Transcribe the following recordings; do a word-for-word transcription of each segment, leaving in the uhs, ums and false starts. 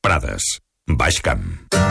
Prades, Baix Camp.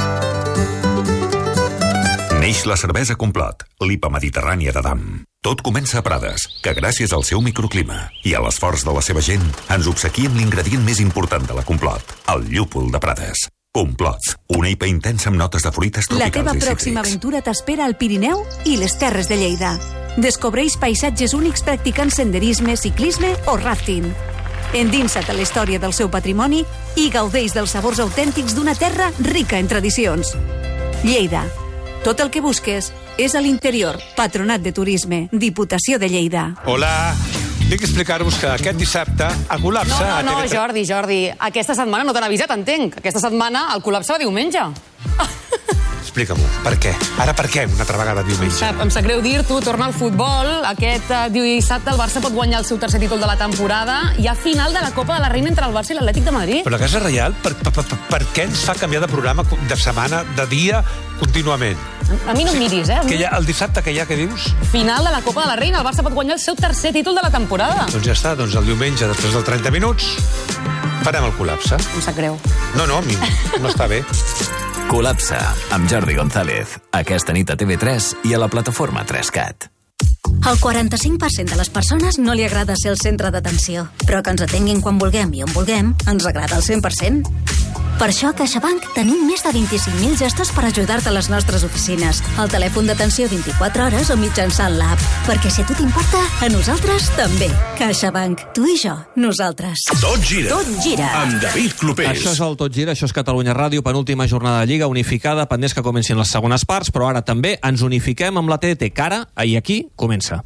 Neix la cervesa Complot, l'I P A mediterrània de Damm. Tot comença a Prades, que gràcies al seu microclima i a l'esforç de la seva gent ens obsequia amb l'ingredient més important de la Complot, el llúpol de Prades. Complot, una I P A intensa amb notes de fruites tropicals i cítrics. La teva pròxima aventura t'espera al Pirineu i les Terres de Lleida. Descobreix paisatges únics practicant senderisme, ciclisme o rafting. Endinsa't a la història del seu patrimoni i gaudeix dels sabors autèntics d'una terra rica en tradicions. Lleida. Tot el que busques és a l'interior. Patronat de Turisme, Diputació de Lleida. Hola. Vinc a explicar-vos que aquest dissabte el col·lapse... No, no, no, Jordi, Jordi. Aquesta setmana no t'han avisat, entenc. Aquesta setmana el col·lapse va diumenge. Explica-m'ho, per què? Ara per què una altra vegada diumenge? Em sap greu dir-t'ho, torna al futbol. Aquest uh, dissabte el Barça pot guanyar el seu tercer títol de la temporada. Hi ha final de la Copa de la Reina entre el Barça i l'Atlètic de Madrid. Però la Casa Reial, per, per, per, per què ens fa canviar de programa de setmana, de dia, contínuament? A mi no em miris, eh? Que hi ha, el dissabte que hi ha, què dius? Final de la Copa de la Reina. El Barça pot guanyar el seu tercer títol de la temporada. Doncs ja està, doncs el diumenge, després dels trenta minuts, farem el col·lapse. Em sap greu. No, no, a mi no està bé. Col·lapse, amb Jordi González. Aquesta nit a T V tres i a la plataforma tres cat. Al quaranta-cinc per cent de les persones no li agrada ser el centre d'atenció, però que ens atenguin quan vulguem i on vulguem ens agrada al cent per cent. Per això a CaixaBank tenim més de vint-i-cinc mil gestos per ajudar-te a les nostres oficines, al telèfon d'atenció vint-i-quatre hores o mitjançant l'app. Perquè si a tu t'importa, a nosaltres també. CaixaBank, tu i jo, nosaltres. Tot gira. Tot gira. Amb David Clopés. Això és el Tot gira, això és Catalunya Ràdio, penúltima jornada de Lliga unificada, pendents que comencin les segones parts, però ara també ens unifiquem amb la T D T, que ara, i aquí, comença.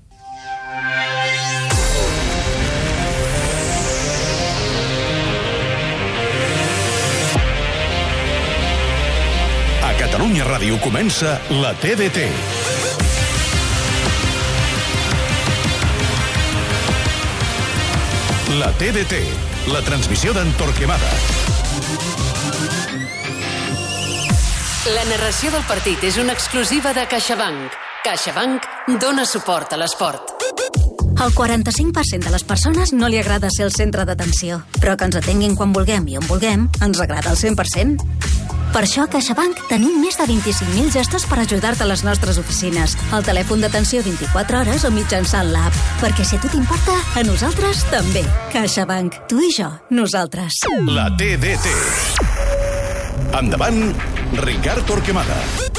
Catalunya Ràdio comença la T D T. La T D T, la transmissió d'en Torquemada. La narració del partit és una exclusiva de CaixaBank. CaixaBank dona suport a l'esport. Al quaranta-cinc per cent de les persones no li agrada ser el centre d'atenció, però que ens atenguin quan vulguem i on vulguem ens agrada al cent per cent. Per això a CaixaBank tenim més de vint-i-cinc mil gestos per ajudar-te a les nostres oficines, al telèfon d'atenció vint-i-quatre hores o mitjançant l'app. Perquè si a tu t'importa, a nosaltres també. CaixaBank, tu i jo, nosaltres. La T D T. Endavant, Ricard Torquemada.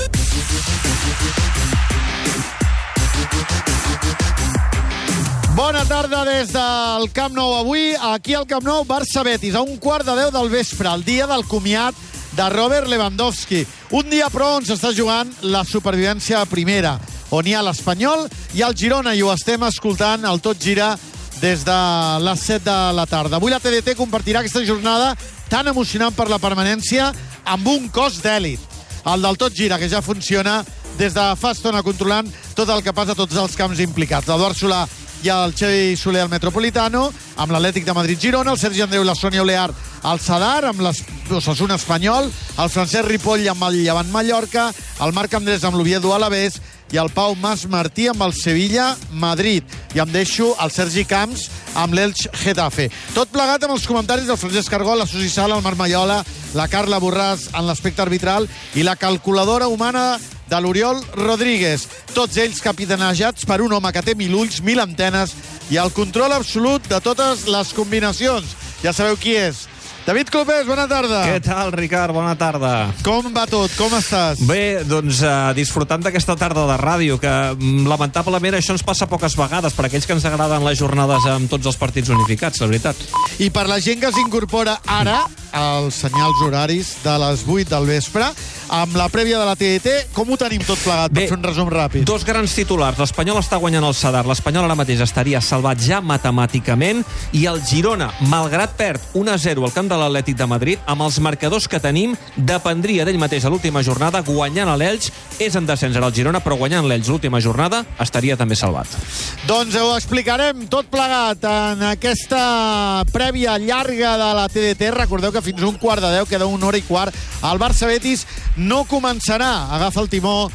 Bona tarda des del Camp Nou. Avui, aquí al Camp Nou, Barça-Betis, a un quart de deu del vespre, el dia del comiat de Robert Lewandowski. Un dia, però, on s'està jugant la supervivència a primera, on hi ha l'Espanyol i el Girona, i ho estem escoltant al Tot Gira des de les set de la tarda. Avui la T D T compartirà aquesta jornada tan emocionant per la permanència amb un cos d'èlit, el del Tot Gira, que ja funciona des de fa estona controlant tot el que passa a tots els camps implicats. L'Eduard Solà i el Xavi Soler al Metropolitano, amb l'Atlètic de Madrid-Girona, el Sergi Andreu i la Sònia Olear al Sadar, amb l'Osasuna Espanyol, el Francesc Ripoll amb el Llevant Mallorca, el Marc Andrés amb l'Oviedo Alavés i el Pau Mas Martí amb el Sevilla Madrid. I em deixo el Sergi Camps amb l'Elx Getafe. Tot plegat amb els comentaris del Francesc Argol, la Susi Sala, el Marc Maiola, la Carla Borràs en l'aspecte arbitral i la calculadora humana de l'Oriol Rodríguez. Tots ells capitanejats per un home que té mil ulls, mil antenes i el control absolut de totes les combinacions. Ja sabeu qui és. David Clopés, bona tarda. Què tal, Ricard? Bona tarda. Com va tot? Com estàs? Bé, doncs uh, disfrutant d'aquesta tarda de ràdio, que mm, lamentablement això ens passa poques vegades, per aquells que ens agraden les jornades amb tots els partits unificats, la veritat. I per la gent que s'incorpora ara als senyals horaris de les vuit del vespre, amb la prèvia de la T D T, com ho tenim tot plegat? Bé, per fer un resum ràpid. Dos grans titulars. L'Espanyol està guanyant el Sadar. L'Espanyol ara mateix estaria salvat ja matemàticament, i el Girona, malgrat perd un a zero al camp de l'Atlètic de Madrid, amb els marcadors que tenim, dependria d'ell mateix a l'última jornada. Guanyant a l'Elx, és en descens ara el Girona, però guanyant l'Elx l'última jornada estaria també salvat. Doncs ho explicarem tot plegat en aquesta prèvia llarga de la T D T. Recordeu que fins un quart de deu, queda una hora i quart. El Barça-Betis no començarà. Agafa el timó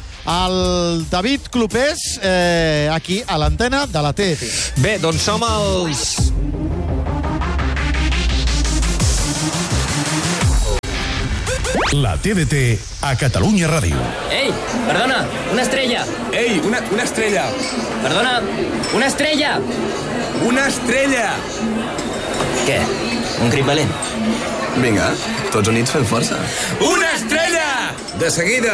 el David Clopés, eh, aquí a l'antena de la T D T. Bé, doncs som els... La T D T a Catalunya Ràdio. Ei, perdona, una estrella. Ei, una, una estrella. Perdona, una estrella. Una estrella. Què? Un crit valent? Vinga, tots units fem força. Una estrella! De seguida.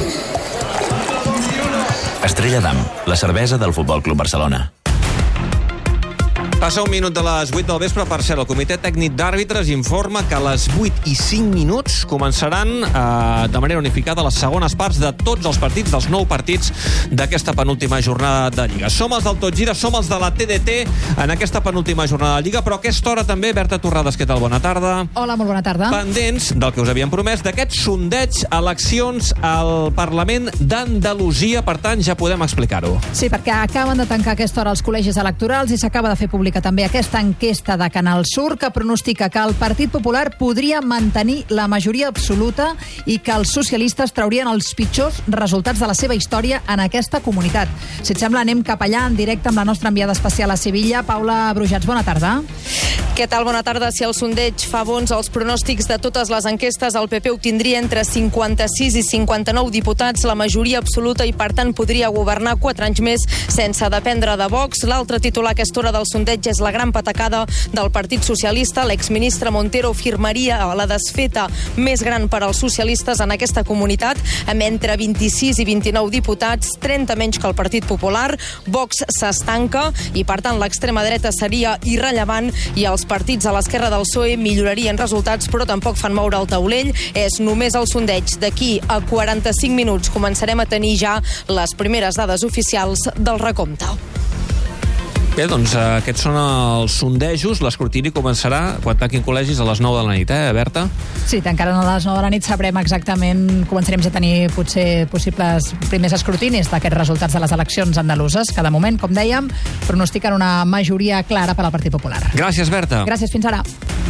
Estrella Damm, la cervesa del Futbol Club Barcelona. Passa un minut de les vuit del vespre. Per cert, el Comitè Tècnic d'Àrbitres informa que a les vuit i cinc minuts començaran eh, de manera unificada les segones parts de tots els partits, dels nou partits d'aquesta penúltima jornada de Lliga. Som els del Tot Gira, som els de la T D T en aquesta penúltima jornada de Lliga, però a aquesta hora també, Berta Torrades, què tal? Bona tarda. Hola, molt bona tarda. Pendents del que us havíem promès, d'aquest sondeig eleccions al Parlament d'Andalusia, per tant, ja podem explicar-ho. Sí, perquè acaben de tancar a aquesta hora els col·legis electorals i s'acaba de fer pública també aquesta enquesta de Canal Sur que pronostica que el Partit Popular podria mantenir la majoria absoluta i que els socialistes traurien els pitjors resultats de la seva història en aquesta comunitat. Si et sembla, anem cap allà en directe amb la nostra enviada especial a Sevilla, Paula Brujats. Bona tarda. Què tal? Bona tarda. Si el sondeig fa bons els pronòstics de totes les enquestes, el P P obtindria entre cinquanta-sis i cinquanta-nou diputats, la majoria absoluta, i per tant podria governar quatre anys més sense dependre de Vox. L'altre titular a aquesta hora del sondeig és la gran patacada del Partit Socialista. L'exministre Montero firmaria la desfeta més gran per als socialistes en aquesta comunitat, amb entre vint-i-sis i vint-i-nou diputats, trenta menys que el Partit Popular. Vox s'estanca i, per tant, l'extrema dreta seria irrellevant i els partits a l'esquerra del P S O E millorarien resultats, però tampoc fan moure el taulell. És només el sondeig. D'aquí a quaranta-cinc minuts començarem a tenir ja les primeres dades oficials del recompte. Bé, doncs aquests són els sondejos. L'escrutini començarà quan tanquin col·legis a les nou de la nit, eh, Berta? Sí, tancant a les nou de la nit sabrem exactament, començarem ja a tenir potser possibles primers escrutinis d'aquests resultats de les eleccions andaluses, que de moment, com dèiem, pronostiquen una majoria clara per al Partit Popular. Gràcies, Berta. Gràcies, fins ara.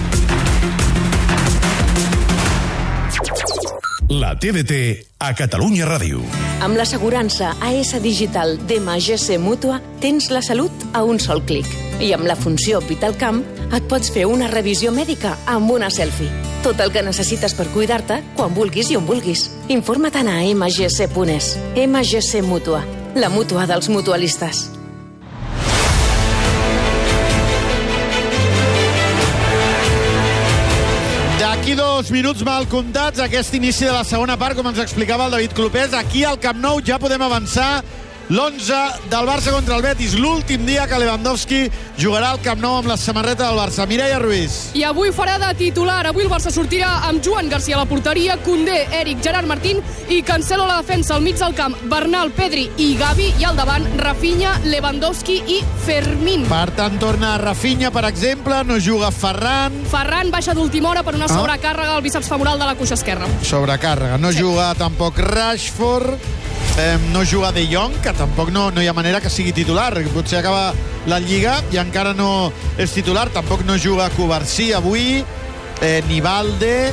La T D T a Catalunya Ràdio. Amb l'assegurança A S Digital d'M G C Mútua tens la salut a un sol clic. I amb la funció VitalCamp et pots fer una revisió mèdica amb una selfie. Tot el que necessites per cuidar-te quan vulguis i on vulguis. Informa-te'n a m g c punt e s. M G C Mútua, la mútua dels mutualistes. D'aquí dos minuts mal comptats, aquest inici de la segona part, com ens explicava el David Clopés, aquí al Camp Nou ja podem avançar l'onze del Barça contra el Betis, l'últim dia que Lewandowski jugarà al Camp Nou amb la samarreta del Barça. Mireia Ruiz. I avui farà de titular. Avui el Barça sortirà amb Joan Garcia a la porteria, Koundé, Eric, Gerard Martín i Cancelo a la defensa. Al mig del camp, Bernal, Pedri i Gavi, i al davant, Rafinha, Lewandowski i Fermín. Per tant, torna Rafinha, per exemple, no juga Ferran. Ferran baixa d'última hora per una Ah. sobrecàrrega al bíceps femoral de la cuixa esquerra. Sobrecàrrega. No Sí. juga tampoc Rashford, eh, no juga De Jong, que tampoc no, no hi ha manera que sigui titular. Potser acaba la Lliga i encara no és titular. Tampoc no juga Covarsí avui, eh, ni Valde.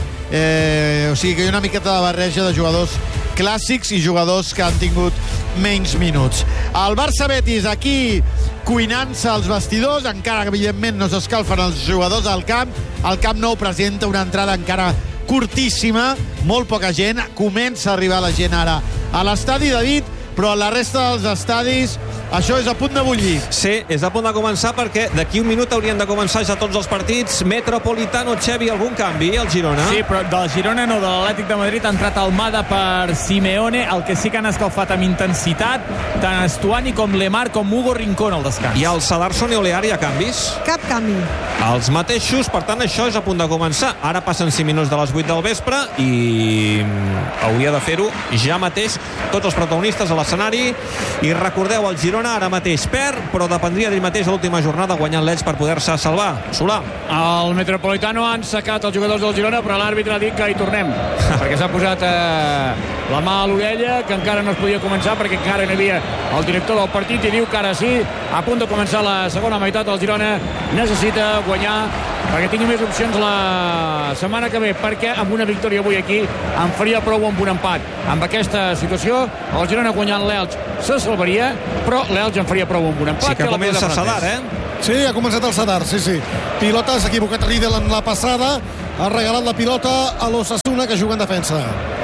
Eh, o sigui que hi ha una miqueta de barreja de jugadors clàssics i jugadors que han tingut menys minuts. El Barça-Betis aquí cuinant-se als vestidors, encara que evidentment no s'escalfen els jugadors al camp. El Camp Nou presenta una entrada encara curtíssima, molt poca gent, comença a arribar la gent ara a l'estadi, David, però a la resta dels estadis això és a punt de bullir. Sí, és a punt de començar perquè d'aquí un minut haurien de començar ja tots els partits. Metropolitano, Xevi, algun canvi al Girona? Sí, però del Girona no, de l'Atlètic de Madrid ha entrat Almada per Simeone, el que sí que han escalfat amb intensitat tant Estuani com Lemar com Hugo Rincón al descans. I al Sadarson i Olear hi ha canvis? Cap canvi. Els mateixos, per tant això és a punt de començar. Ara passen cinc minuts de les vuit del vespre i hauria de fer-ho ja mateix tots els protagonistes a l'escenari. I recordeu, el Girona ara mateix perd, però dependria d'ell mateix a l'última jornada guanyant l'Elx per poder-se salvar. Solà. El Metropolitano han sacat els jugadors del Girona, però l'àrbitre ha dit que hi tornem, perquè s'ha posat eh, la mà a l'orella, que encara no es podia començar perquè encara no hi havia el director del partit, i diu que ara sí, a punt de començar la segona meitat. El Girona necessita guanyar perquè tingui més opcions la setmana que ve, perquè amb una victòria avui aquí en faria prou amb un empat. Amb aquesta situació, el Girona guanyant l'Elx se salvaria, però l'Elx en faria prou amb un empat. Sí que comença Sadar, eh? Sí, ha començat el Sadar, sí, sí. Pilotes, equivocat Riedel en la passada, ha regalat la pilota a l'Osasuna, que juga en defensa.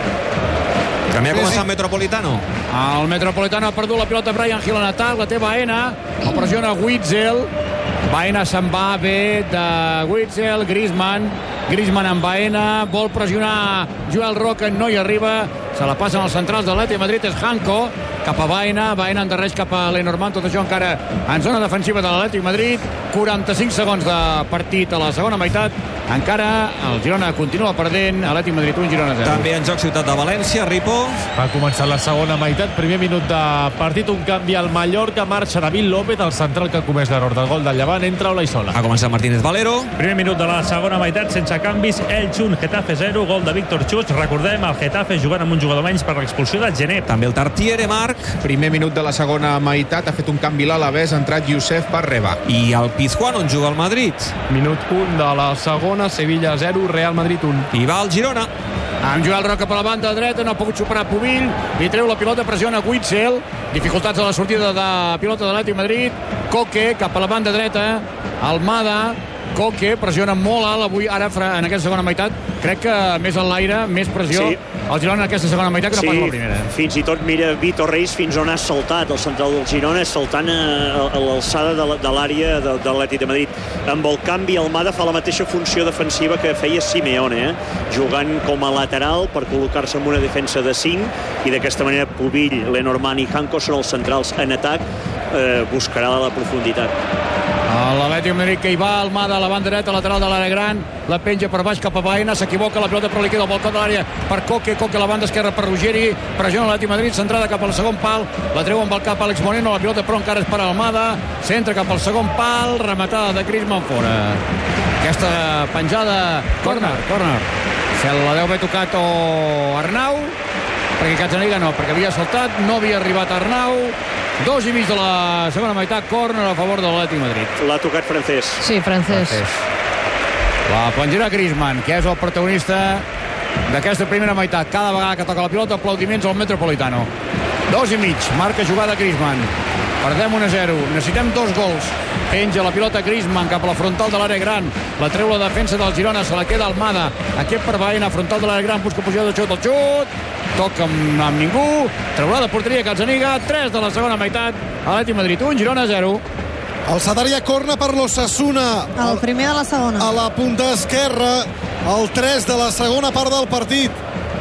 Canvia a començar el Metropolitano. El Metropolitano ha perdut la pilota Brian Hill en atac, la té Baena, el pressiona Witzel. Baena se'n va bé de Witzel, Griezmann. Griezmann amb Baena, vol pressionar Joel Roca, no hi arriba. Se la passen als centrals de l'Atlètic de Madrid, és Hanco, cap a Baena, Baena endarreix cap a Lenormand, tot això encara en zona defensiva de l'Atlètic de Madrid. quaranta-cinc segons de partit a la segona meitat. Encara el Girona continua perdent, Atlètic de Madrid un, Girona zero. També en joc Ciutat de València, Ripo. Ha començat la segona meitat, primer minut de partit, un canvi al Mallorca, marxa David López, el central que ha comès l'error del gol del Llevant, entra Olaizola. Ha començat Martínez Valero. Primer minut de la segona meitat, sense canvis, Elx un, Getafe zero, gol de Víctor Chus. Recordem, el Getafe jugant amb un jugador menys per l'expulsió de Gené. També el Tartiere, Marc. Primer minut de la segona meitat, ha fet un canvi l'Alavés, ha entrat Youssef Parreba. I el Pizjuán, on juga el Madrid. Minut un de la segona, Sevilla zero, Real Madrid un. I va el Girona. Amb Joel Roca per la banda dreta, no ha pogut superar Pubill, li treu la pilota, pressiona Witzel, dificultats a la sortida de pilota de l'Atlètic de Madrid. Coque cap a la banda dreta, Almada, Coque pressiona molt alt avui, ara en aquesta segona meitat, crec que més en l'aire, més pressió, sí. El Girona en aquesta segona meitat que no sí, pas la primera. Fins i tot mira Vitor Reis fins on ha saltat, el central del Girona, saltant a, a l'alçada de, de l'àrea de, de l'Atlètic de Madrid. Amb el canvi, Almada fa la mateixa funció defensiva que feia Simeone, eh? Jugant com a lateral per col·locar-se en una defensa de cinc, i d'aquesta manera Pubill, Lenormand i Hanco són els centrals en atac, eh, buscarà la profunditat. L'Atlètic de Madrid que hi va, Almada a la banda dreta, lateral de l'àrea gran, la penja per baix cap a Baena, s'equivoca la pilota però li queda al balcó de l'àrea per Coque, Coque a la banda esquerra per Ruggeri, pressiona l'Atlètic de Madrid, centrada cap al segon pal, la treu amb el cap Àlex Moreno, la pilota però encara és per Almada, centra cap al segon pal, rematada de Griezmann fora. Aquesta penjada, corner, corner. Se la deu haver tocat o Arnau, perquè Gazzaniga no, perquè havia saltat, no havia arribat Arnau. Dos i mig de la segona meitat, córner a favor de l'Atlètic de Madrid. L'ha tocat Francés. Sí, Francés. Francés. La penjarà Griezmann, que és el protagonista d'aquesta primera meitat. Cada vegada que toca la pilota, aplaudiments al Metropolitano. Dos i mig, marca jugada Griezmann. Perdem un a zero, necessitem dos gols. Penja la pilota Griezmann cap a la frontal de l'àrea gran. La treu la defensa del Girona, se la queda Almada. Aquest per Baena, frontal de l'àrea gran, busca posició de xut, el xut. Toca amb, amb ningú. Treurà de porteria Gazzaniga. tres de la segona meitat. Atlètic Madrid un, Girona zero. El Sadaria corna per l'Osasuna. El primer de la segona. A la punta esquerra. El tres de la segona part del partit.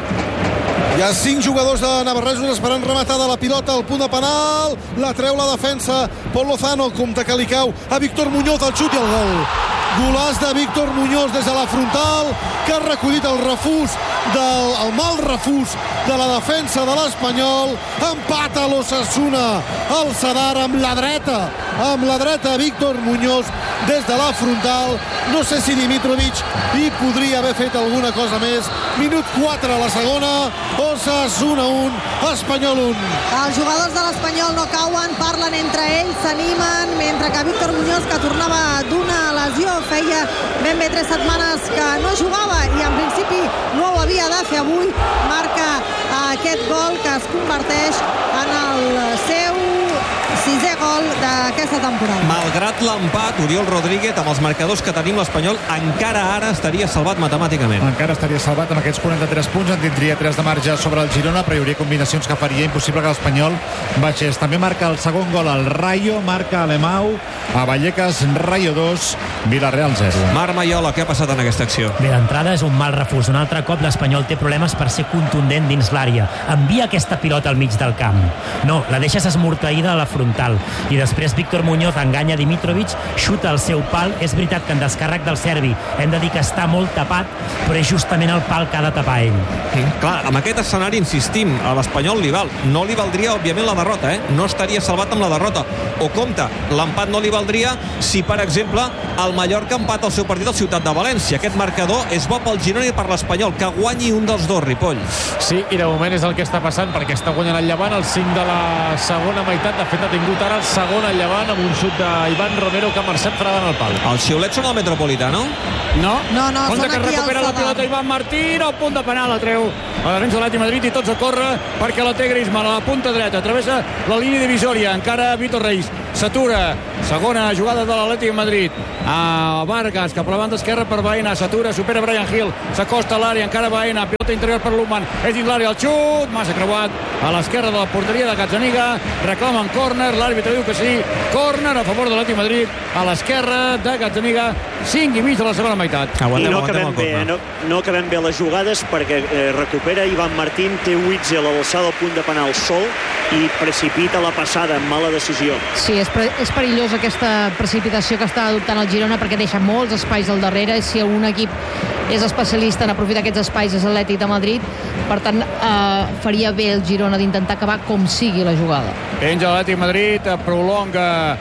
Hi ha cinc jugadors de navarresos esperant rematada la pilota al punt de penal. La treu la defensa. Pol Lozano, compte que li cau a Víctor Muñoz, el xut i el gol. Golàs de Víctor Muñoz des de la frontal, que ha recollit el refús del, el mal refús de la defensa de l'Espanyol. Empata l'Osasuna, el Sadar amb la dreta, amb la dreta Víctor Muñoz des de la frontal. No sé si Dimitrovic hi podria haver fet alguna cosa més. Minut quatre a la segona, Osasuna un, Espanyol un. Els jugadors de l'Espanyol no cauen, parlen entre ells, s'animen, mentre que Víctor Muñoz, que tornava d'una lesió, feia ben bé tres setmanes que no jugava i en principi no ho havia de fer avui, marca aquest gol que es converteix en el seu sisè gol d'aquesta temporada. Malgrat l'empat, Oriol Rodríguez, amb els marcadors que tenim, l'Espanyol encara ara estaria salvat matemàticament. Encara estaria salvat amb aquests quaranta-tres punts, en tindria tres de marge sobre el Girona, però hi hauria combinacions que faria impossible que l'Espanyol baixés. També marca el segon gol al Rayo, marca Alemau, a Vallecas, Rayo dos, Villarreal zero. Marc Maiola, què ha passat en aquesta acció? Bé, d'entrada és un mal refús. Un altre cop l'Espanyol té problemes per ser contundent dins l'àrea. Envia aquesta pilota al mig del camp. No, la deixes esmorteïda a la frontal. I després Víctor Muñoz enganya Dimitrovic, xuta al seu pal. És veritat que en descàrrec del serbi hem de dir que està molt tapat, però és justament el pal que ha de tapar ell. Sí, clar, amb aquest escenari insistim, a l'Espanyol li val. No li valdria, òbviament, la derrota, eh? No estaria salvat amb la derrota. O compte, l'empat no li valdria si, per exemple, el Mallorca empata el seu partit al Ciutat de València. Aquest marcador és bo pel Girona i per l'Espanyol, que guanyi un dels dos, Ripoll. Sí, i de moment és el que està passant, perquè està guanyant el Llevant al cinc de la segona meitat. De fet, ha tingut ara el segon al Llevant amb un xut d'Ivan Romero que ha marxat fregant el pal. Els xiulets són al Metropolitano? No, no, no Compte són que aquí recupera la pilota Ivan Martín, al punt de penal la treu a la defensa de l'Atlètic de Madrid i tots a córrer perquè la té Griezmann a la punta dreta, travessa la línia divisòria, encara Vitor Reis s'atura. Segona jugada de l'Atlètic de Madrid. A Vargas, cap a la banda esquerra per Baena, s'atura, supera Brian Hill, s'acosta a l'àrea, encara Baena, pilota interior per Luman, és dins l'àrea, el xut, massa creuat a l'esquerra de la porteria de Gazzaniga, reclamen córner, l'àrbitre diu que sí, córner a favor de l'Atlètic de Madrid, a l'esquerra de Gazzaniga, cinc i mig de la segona meitat. I no acabem bé, no, no acabem bé les jugades perquè eh, recupera Ivan Martín, té Witzel a l'alçada del punt de penal sol i precipita la passada amb mala decisió. Sí, és, és perillós aquesta precipitació que està adoptant el Girona perquè deixa molts espais al darrere i si un equip és especialista en aprofitar aquests espais és l'Atlètic de Madrid, per tant eh, faria bé el Girona d'intentar acabar com sigui la jugada. Penja l'Atlètic de Madrid, prolonga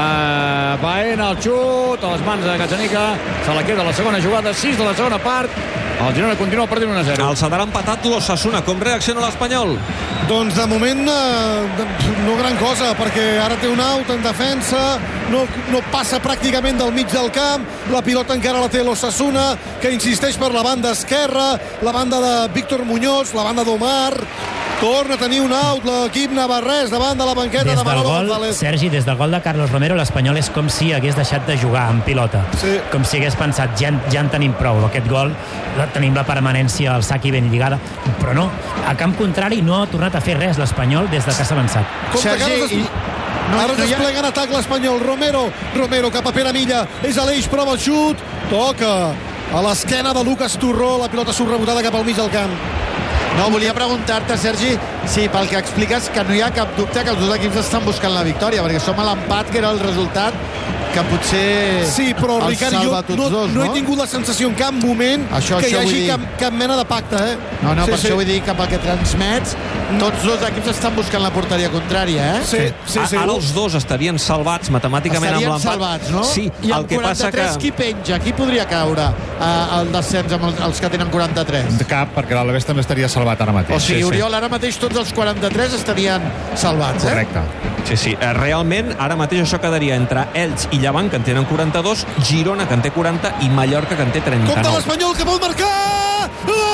Uh, Baena, el xut a les mans de Gazzaniga, se la queda la segona jugada, sis de la segona part, el Girona continua perdent un a zero. El Sadar ha empatat l'Osasuna, com reacciona l'Espanyol? Doncs de moment eh, no gran cosa, perquè ara té un out en defensa, no, no passa pràcticament del mig del camp, la pilota encara la té l'Osasuna, que insisteix per la banda esquerra, la banda de Víctor Muñoz, la banda d'Omar, torna a tenir un out l'equip navarrès davant de la banqueta des de Manolo gol, González. Sergi, des del gol de Carlos Romero l'Espanyol és com si hagués deixat de jugar en pilota, sí. Com si hagués pensat ja, ja en tenim prou, aquest gol tenim la permanència al sac i ben lligada, però no, a camp contrari no ha tornat a fer res l'Espanyol des de que s'ha avançat. Sergi, i... No, ara no desplega en atac l'Espanyol. Romero, Romero cap a Pere Milla, és a l'eix, prova el xut, toca a l'esquena de Lucas Turró, la pilota subrebotada cap al mig del camp. No, volia preguntar-te, Sergi, si pel que expliques que no hi ha cap dubte que els dos equips estan buscant la victòria, perquè som a l'empat, que era el resultat que potser sí, però, els Ricard, salva jo tots no, dos, no? no he tingut la sensació en cap moment això, que això hi hagi dir... cap, cap mena de pacte, eh? No, no, sí, per sí. això vull dir que pel que transmets, tots dos equips estan buscant la porteria contrària, eh? Sí, sí, sí. Ara els dos estarien salvats matemàticament estarien amb l'empat. salvats, no? Sí, i el amb que passa que... quaranta-tres qui penja? Qui podria caure eh, el descens amb els, els que tenen quaranta-tres? Cap, perquè l'Alaves també estaria salvat ara mateix. O sigui, sí, Oriol, sí. ara mateix tots els quaranta-tres estarien salvats, eh? Correcte. Sí, sí. Realment, ara mateix això quedaria entre Elx i Llevant, que en tenen quaranta-dos, Girona, que en té quaranta, i Mallorca, que en té trenta-nou. Compte l'Espanyol, que pot marcar!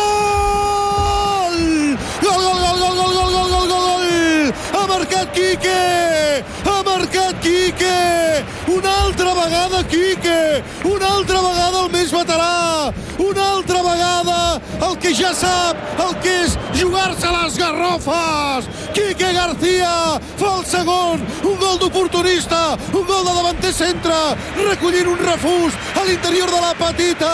Gol! Gol, gol, gol, gol, gol, gol, gol, gol, gol! Ha marcat Quique! Ha marcat Quique! Una altra vegada Quique! Una altra vegada el més veterà! Una altra vegada el que ja sap el que és jugar-se les garrofes! Quique García fa el segon, un gol d'oportunista, un gol de davanter centre, recollint un refús a l'interior de la petita,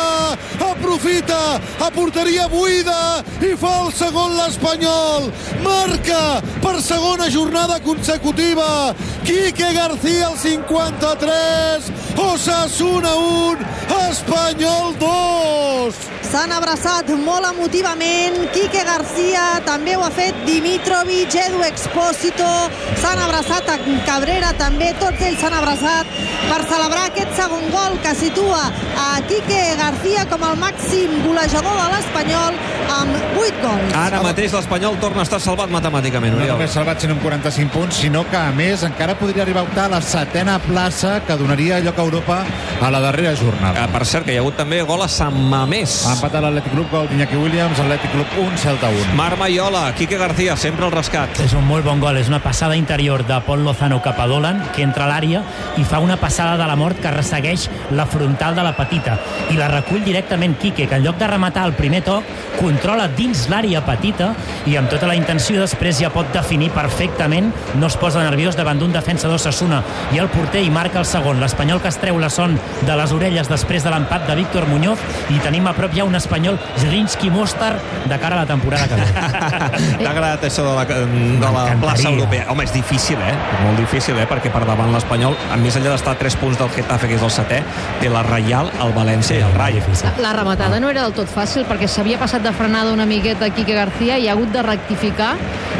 aprofita a porteria buida i fa el segon l'Espanyol, marca per segona jornada consecutiva, Quique García al cinquanta-tres, Osasuna un, Espanyol dos. S'han abraçat molt emotivament. Quique García, també ho ha fet Dimitrovic, Edu Expósito, s'han abraçat a Cabrera també, tots ells s'han abraçat per celebrar aquest segon gol que situa a Quique García com el màxim golejador de l'Espanyol amb vuit gols. Ara mateix l'Espanyol torna a estar salvat matemàticament. No només salvat sinó amb quaranta-cinc punts, sinó que a més encara podria arribar a optar a la setena plaça que donaria lloc a Europa a la darrera jornada. Ah, per cert, que hi ha hagut també gol a Sant Mamés. Ha empatat l'Atlètic Club, gol d'Iñaki Williams, Atlètic Club un, Celta un. Marc Maiola, Quique García, sempre el rescat. És un molt bon gol, és una passada interior de Pol Lozano cap a Dolan, que entra a l'àrea i fa una passada de la mort que ressegueix la frontal de la petita i la recull directament Quique, que en lloc de rematar el primer toc, controla dins l'àrea petita i amb tota la intenció després ja pot definir perfectament, no es posa nerviós davant d'un defensa d'Osasuna i el porter i marca el segon. L'Espanyol que es treu la son de les orelles després de l'empat de Víctor Muñoz i tenim a prop ja un Espanyol Zrinski Mostar de cara a la temporada que ve. T'ha agradat això de la, de la plaça europea? Home, és difícil, eh? Molt difícil, eh? Perquè per davant l'Espanyol, a més enllà d'estar a tres punts del Getafe, que és el setè, té la Reial, el València i el Rayo. La rematada no era del tot fàcil perquè s'havia passat de frenada una miqueta Quique García i ha hagut de rectificar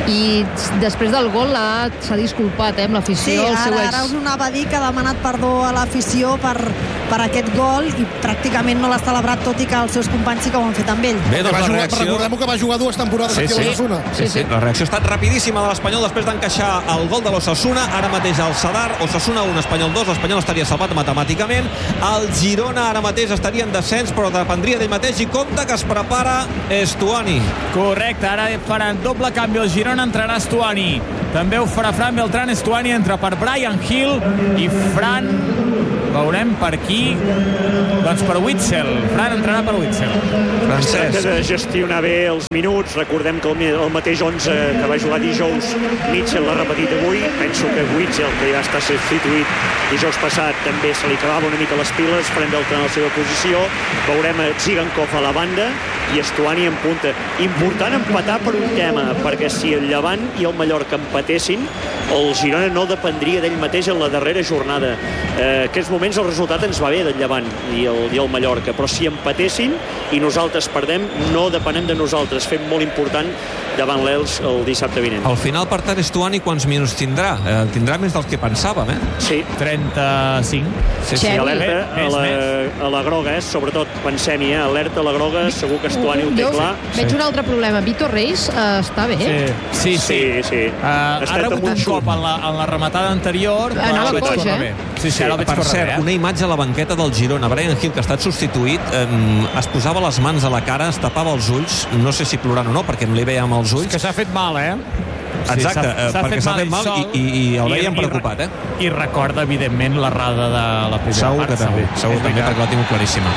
i després del gol s'ha disculpat eh, amb l'afició. Sí, el seu ara, ex... ara us ho anava a dir, que ha demanat perdó a l'afició per per aquest gol i pràcticament no l'ha celebrat, tot i que els seus companys sí que ho han fet amb ell. Bé, doncs la reacció... Recordem que va jugar dues temporades sí, aquí sí. a l'Osasuna. Sí, sí, sí. La reacció ha estat rapidíssima de l'Espanyol després d'encaixar el gol de l'Osasuna. Ara mateix al Sadar, Osasuna un, Espanyol dos. L'Espanyol estaria salvat matemàticament. El Girona ara mateix estaria en descens, però dependria d'ell mateix. I compte que es prepara Estuani. Correcte, ara faran doble canvi. El Girona entrarà Estuani. També ho farà Fran Beltrán. Estuani entra per Brian Hill i Fran... veurem per qui, doncs per Witzel. Fran entrarà per Witzel. Francesc. De gestionar bé els minuts. Recordem que el, el mateix onze que va jugar dijous Mitchell l'ha repetit avui. Penso que Witzel, que ja està substituït dijous passat, també se li acabava una mica les piles. Farem Beltrán a la seva posició. Veurem a Zigankov a la banda i Estuani en punta. Important empatar per un tema, perquè si el Llevant i el Mallorca empatessin, el Girona no dependria d'ell mateix en la darrera jornada. Eh, aquests moments el resultat ens va bé del Llevant i el, i el Mallorca, però si empatessin i nosaltres perdem, no depenem de nosaltres. Fem molt important davant l'Els el dissabte vinent. Al final, per tant, Estuani quants minuts tindrà? Eh, tindrà més dels que pensàvem, eh? Sí. trenta-cinc. Sí, sí, alerta a la, a la groga, eh? Sobretot pensem-hi, eh? Alerta a la groga, segur que Estuani ho té jo clar. Veig un altre problema. Vitor Reis uh, està bé? Sí, sí. sí. sí, sí. Uh, ha rebut un cop en la, en la rematada anterior. Uh, no, la coix, eh? Sí, sí, ara per cert, bé, eh? una imatge a la banqueta del Girona. Brian Hill, que ha estat substituït, eh, es posava les mans a la cara, es tapava els ulls, no sé si plorant o no, perquè no li veiem els ulls. És que s'ha fet mal, eh? Exacte, sí, s'ha, s'ha perquè s'ha fet mal i, i, i el veiem i, preocupat, eh? I recorda, evidentment, l'errada de la primera segur part. Que també, segur també, perquè l'ha tingut claríssima.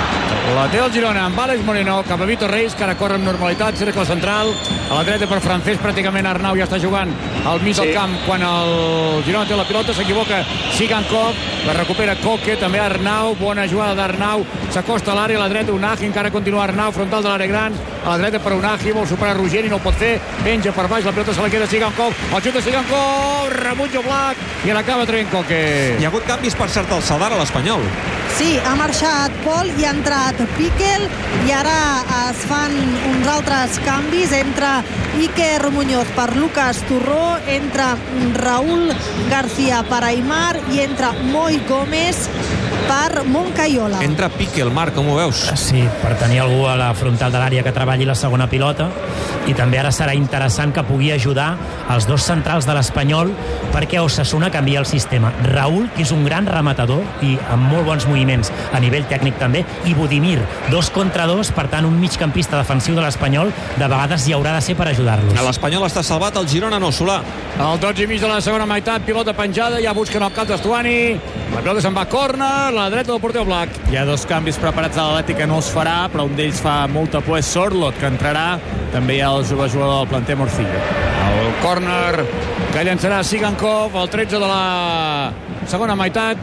La té el Girona amb Àlex Moreno, cap a Vitor Reis, que ara corre amb normalitat, cercle central, a la dreta per Francesc, pràcticament Arnau ja està jugant al mig sí. del camp quan el Girona té la pilota, s'equivoca Zigankov, la recupera Koke, també Arnau, bona jugada d'Arnau, s'acosta a l'àrea, a la dreta Unagi, encara continua Arnau, frontal de l'àrea gran, a la dreta per Unagi, vol superar Ruggieri, no ho pot fer, penja per baix, la pilota se la queda Zigankov, el xut de Zigankov, rebutja Black, i l'acaba traient Koke. Hi ha hagut canvis, per cert, al Sadar a l'Espanyol. Sí, ha marxat Pol i ha entrat Piquel i ara es fan uns altres canvis. Entra Iker Muñoz per Lucas Turró, entra Raúl García per Aimar i entra Moi Gómez per Moncayola. Entra Piquel, Marc, com ho veus? Sí, per tenir algú a la frontal de l'àrea que treballi la segona pilota, i també ara serà interessant que pugui ajudar els dos centrals de l'Espanyol perquè Osasuna canvia el sistema. Raúl, que és un gran rematador i amb molt bons moviments a nivell tècnic també, i Budimir, dos contra dos, per tant un migcampista defensiu de l'Espanyol de vegades hi haurà de ser per ajudar-los. L'Espanyol està salvat, el Girona no, Solà. El dotze i mig de la segona meitat, pilota penjada, ja busquen el cap d'Estuani, la pilota se'n va a córner, la dreta del porter Black. Hi ha dos canvis preparats a l'Atlètic que no es farà, però un d'ells fa molta por, és Sorlot, que entrarà. També hi ha el jove jugador del planter Morcillo. El córner que llançarà Zigankov, el tretze de la segona meitat.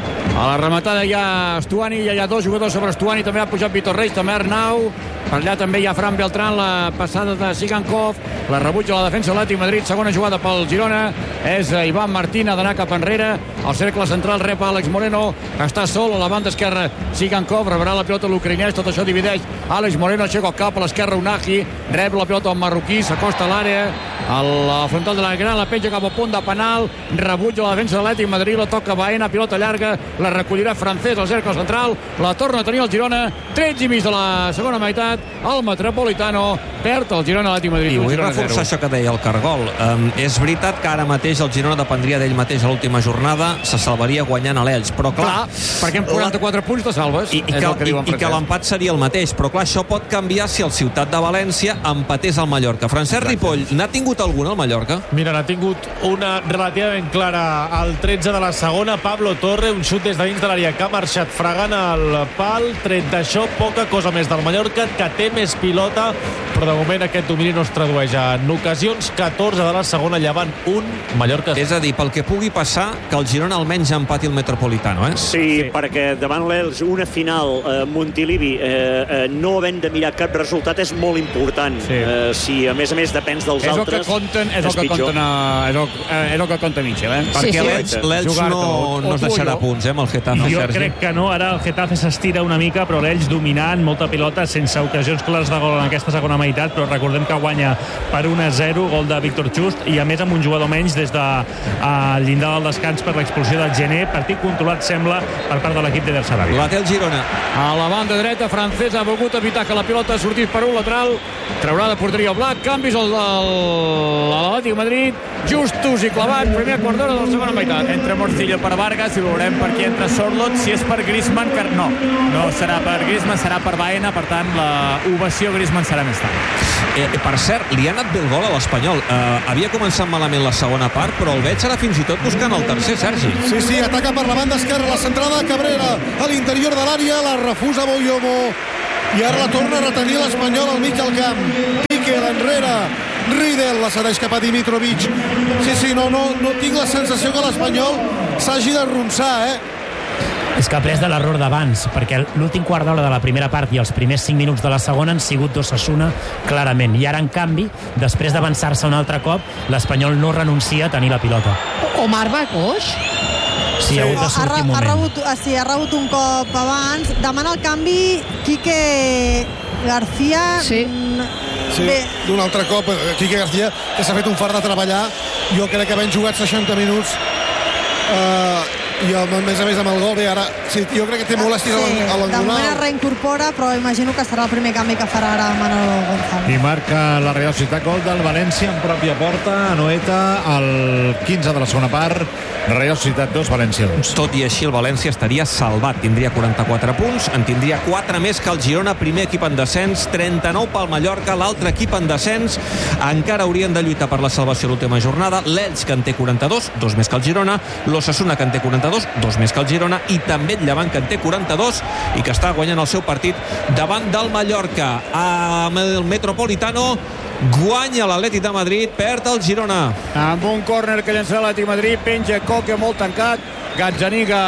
A la rematada hi ha Estuani, ja hi ha dos jugadors sobre Estuani, també ha pujat Vitor Reis, també Arnau. Per allà també hi ha Fran Beltrán, la passada de Zigankov, la rebutja la defensa de l'Atlètic Madrid, segona jugada pel Girona, és Ivan Martín, ha d'anar cap enrere, el cercle central rep Àlex Moreno, està sol a la banda esquerra Zigankov, rebrà la pilota l'ucraïnès, tot això divideix Àlex Moreno, aixeca el cap a l'esquerra Unagi, rep la pilota el marroquí, s'acosta a l'àrea, a la frontal de la gran, la penja cap al punt de penal, rebutja la defensa de l'Atlètic Madrid, la toca Baena, pilota llarga, la recollirà Francés al cercle central, la torna a tenir el Girona, tretze i mig de la segona meitat, el Metropolitano perd el Girona Atlètic Madrid. I vull reforçar això que deia el Cargol. Um, és veritat que ara mateix el Girona dependria d'ell mateix a l'última jornada, se salvaria guanyant a l'Elx, però clar... clar perquè amb quaranta-quatre punts te salves, i, i és que, el que diuen i, i que l'empat seria el mateix, però clar, això pot canviar si el Ciutat de València empatés al Mallorca. Francesc Ripoll, n'ha tingut alguna al Mallorca? Mira, n'ha tingut una relativament clara al tretze de la segona, Pablo Torre, un xut des de dins de l'àrea que ha marxat fregant el pal, tret d'això, poca cosa més del Mallorca, que té més pilota, però de moment aquest domini no es tradueix en ocasions. Catorze de la segona, Llevant un, Mallorca. És a dir, pel que pugui passar, que el Girona almenys empati el Metropolitano, eh? Sí, sí. perquè davant l'Elx una final a eh, Montilivi eh, eh, no havent de mirar cap resultat és molt important. Sí. Eh, si a més a més depens dels és altres, el que compten, és, és el que compten a, és, el, eh, és el que compta Mitchell, eh? Perquè sí, sí. l'Elx no, no es deixarà punts, eh, amb el Getafe, Jo Sergi? crec que no, ara el Getafe s'estira una mica, però l'Elx dominant, molta pilota, sense ocasions clares de gol en aquesta segona meitat, però recordem que guanya per un a zero, gol de Víctor Just, i a més amb un jugador menys des de uh, llindar del descans per l'expulsió del Gené. Partit controlat, sembla, per part de l'equip de Bersarabia. La té el Girona. A la banda dreta, francès ha volgut evitar que la pilota sortís per un lateral, traurà de porteria el Black, canvis al l'Atlètic Madrid, justos i clavat, primer quart d'hora de la segona meitat. Entra Morcillo per Vargas i veurem per qui entra Sorloth. Si és per Griezmann, que no, no serà per Griezmann, serà per Baena, per tant la ovació Griezmann serà més tard. Eh, per cert, li ha anat bé el gol a l'Espanyol. Eh, havia començat malament la segona part, però el veig ara fins i tot buscant el tercer, Sergi. Sí, sí, ataca per la banda esquerra, la centrada Cabrera a l'interior de l'àrea, la refusa Boyomo i ara la torna a retenir l'Espanyol al mig del camp. Piqué l'enrere, Riedel la cedeix cap a Dimitrovic. Sí, sí, no, no, no tinc la sensació que l'Espanyol s'hagi de ronçar, eh? És que ha pres de l'error d'abans, perquè l'últim quart d'hora de la primera part i els primers cinc minuts de la segona han sigut d'Osasuna clarament, i ara en canvi, després d'avançar-se un altre cop, l'Espanyol no renuncia a tenir la pilota. Omar va coix? Sí, ha hagut de sortir un ha, ha, moment. rebut, sí, ha rebut un cop abans. Demana el canvi Quique García. Sí. Sí, d'un altre cop, Quique García, que s'ha fet un fart de treballar. Jo crec que havent jugat seixanta minuts eh, i a més a més amb el gol, bé, ara sí, jo crec que té molèsties sí, a l'angular. De moment es reincorpora, però imagino que serà el primer canvi que farà ara Manolo González. I marca la Real Societat, gol del València en pròpia porta, Anoeta, al quinze de la segona part, Real Societat dos, València dos. Tot i així el València estaria salvat, tindria quaranta-quatre punts, en tindria quatre més que el Girona, primer equip en descens, trenta-nou pel Mallorca, l'altre equip en descens, encara haurien de lluitar per la salvació l'última jornada, l'Elx, que en té quaranta-dos, dos més que el Girona, l'Osasuna, que en té quaranta-dos, dos més que el Girona, i també el Llevant, que en té quaranta-dos i que està guanyant el seu partit davant del Mallorca. Amb el Metropolitano guanya l'Atlètic de Madrid, perd el Girona. Amb un córner que llença l'Atlètic Madrid, penja Coque molt tancat, Gazzaniga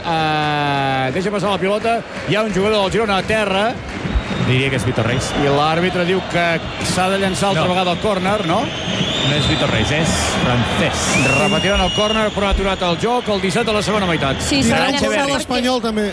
eh, deixa passar la pilota, hi ha un jugador del Girona a terra, Diria que és Vitor Reis. i l'àrbitre diu que s'ha de llançar altra No. vegada el córner, no? No és Vitor Reis, és francès. Repetiran el córner, però ha aturat el joc, el disset de la segona meitat. Sí, Tindrà serà un córner llançat l'Espanyol també.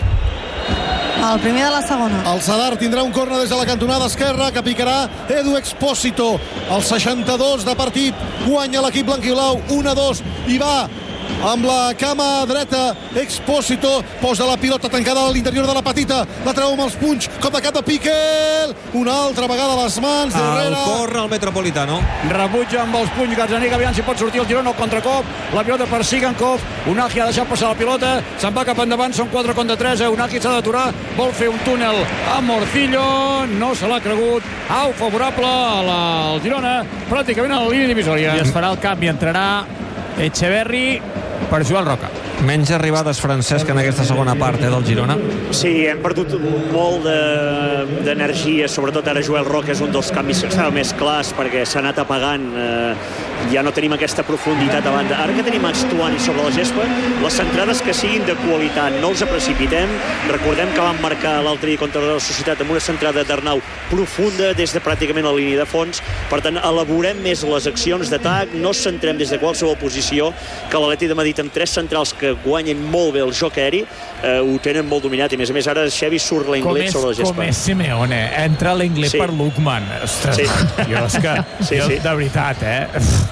el primer de la segona. El Sadar tindrà un córner des de la cantonada esquerra que picarà Edu Expósito. El seixanta-dos de partit guanya l'equip blanquiblau un a dos i va amb la cama dreta. Expósito posa la pilota tancada a l'interior de la petita, la treu amb els punys, com de cap de Piquel, una altra vegada a les mans El darrere. corre el Metropolitano. Rebutja amb els punys Gazzaniga, aviam si pot sortir el Girona al contracop, la pilota per Sigankov, Unagi ha deixat passar la pilota, se'n va cap endavant, són quatre contra tres, Unagi s'ha d'aturar, vol fer un túnel a Morcillo, no se l'ha cregut, au favorable a la, al Girona, pràcticament a la línia divisòria. I es farà el canvi, entrarà Echeverri per Joel Roca. Menys arribades, Francesc, en aquesta segona part eh, del Girona. Sí, hem perdut molt de- d'energia, sobretot ara Joel Roca és un dels canvis que estava més clars perquè s'ha anat apagant, eh, ja no tenim aquesta profunditat a banda. Ara que tenim Estuani sobre la gespa, les centrades que siguin de qualitat, no els precipitem. Recordem que van marcar l'altre dia contra la Societat amb una centrada d'Arnau profunda des de pràcticament la línia de fons, per tant elaborem més les accions d'atac, no ens centrem des de qualsevol posició, que l'Atlètic de Madrid amb tres centrals que guanyen molt bé el joc aeri, eh, ho tenen molt dominat, i a més a més ara Xevi surt Com l'Inglet és, sobre la gespa. com és Simeone, entra l'Inglet Sí. per Lukman. Ostres, Sí. jo és que, Sí, jo, sí. de veritat, eh?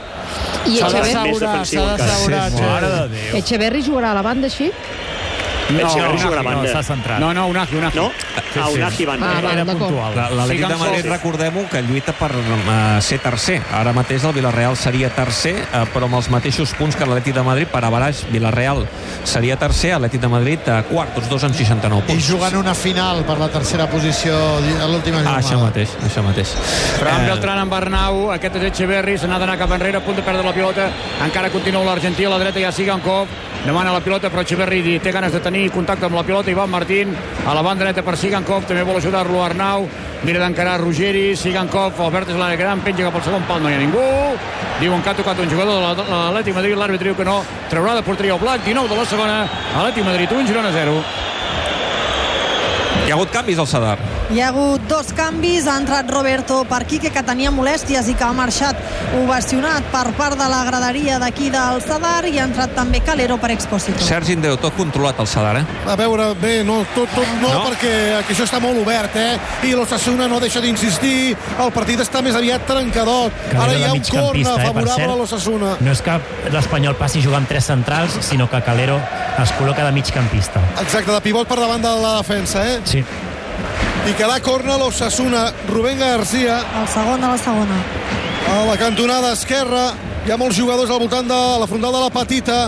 I S'ha de ser Echeverri, més defensiu s'ha encara. d'assegurar. Sí, mare de Déu. Echeverri jugarà a la banda així? No, Unagi, jugarà a no, banda. s'ha centrat. No, no, Unagi, Unagi. No? Sí, Ah, sí. Unagi banda. Ah, va, Era d'acord. puntual. La- L'Atlètic de Sigankov. Madrid, recordem-ho, que lluita per uh, ser tercer. Ara mateix el Villarreal seria tercer, uh, però amb els mateixos punts que l'Atlètic de Madrid, per avalaix, Villarreal seria tercer, Atlètic de Madrid uh, quart, tots dos amb seixanta-nou I punts. jugant una final per la tercera posició a l'última Ah, jornada. això mateix, això mateix. Fran Eh, Beltrán amb Arnau, aquest és Echeverri, se n'ha d'anar cap enrere, a punt de perdre la pilota, encara continua l'argentí, a la dreta hi ha Sigankov, demana la pilota, però Echeverri té ganes de tenir contacte amb la pilota, Ivan Martín, a la banda dreta per Sigankov, també vol ajudar-lo Arnau, mira d'encarar Ruggeri, Sigankov, Albert és l'àrea gran, penja cap al segon pal, no hi ha ningú, diuen que ha tocat un jugador de la- de l'Atlètic Madrid, l'àrbitre diu que no, traurà de porteria el Black, dinou de la segona, Atlètic Madrid un, Girona zero. I Hi ha hagut canvis al Sadar. Hi ha hagut dos canvis, ha entrat Roberto Parquique, que tenia molèsties i que ha marxat ovacionat per part de la graderia d'aquí del Sadar, i ha entrat també Calero per Expósito. Sergi Andreu, tot controlat al Sadar, eh? A veure, bé, no, tot, tot no, no? perquè aquí això està molt obert, eh? I l'Osasuna no deixa d'insistir, el partit està més aviat trencadot. Calero Ara hi ha de un corna migcampista, eh, per favorable cert. a l'Osasuna. No és que l'Espanyol passi jugant amb tres centrals, sinó que Calero es col·loca de migcampista. Exacte, de pivot per davant de la defensa, eh? Sí. I quedarà corna l'Osasuna. Rubén García. El segon de la segona. A la cantonada esquerra. Hi ha molts jugadors al voltant de la frontal de la petita.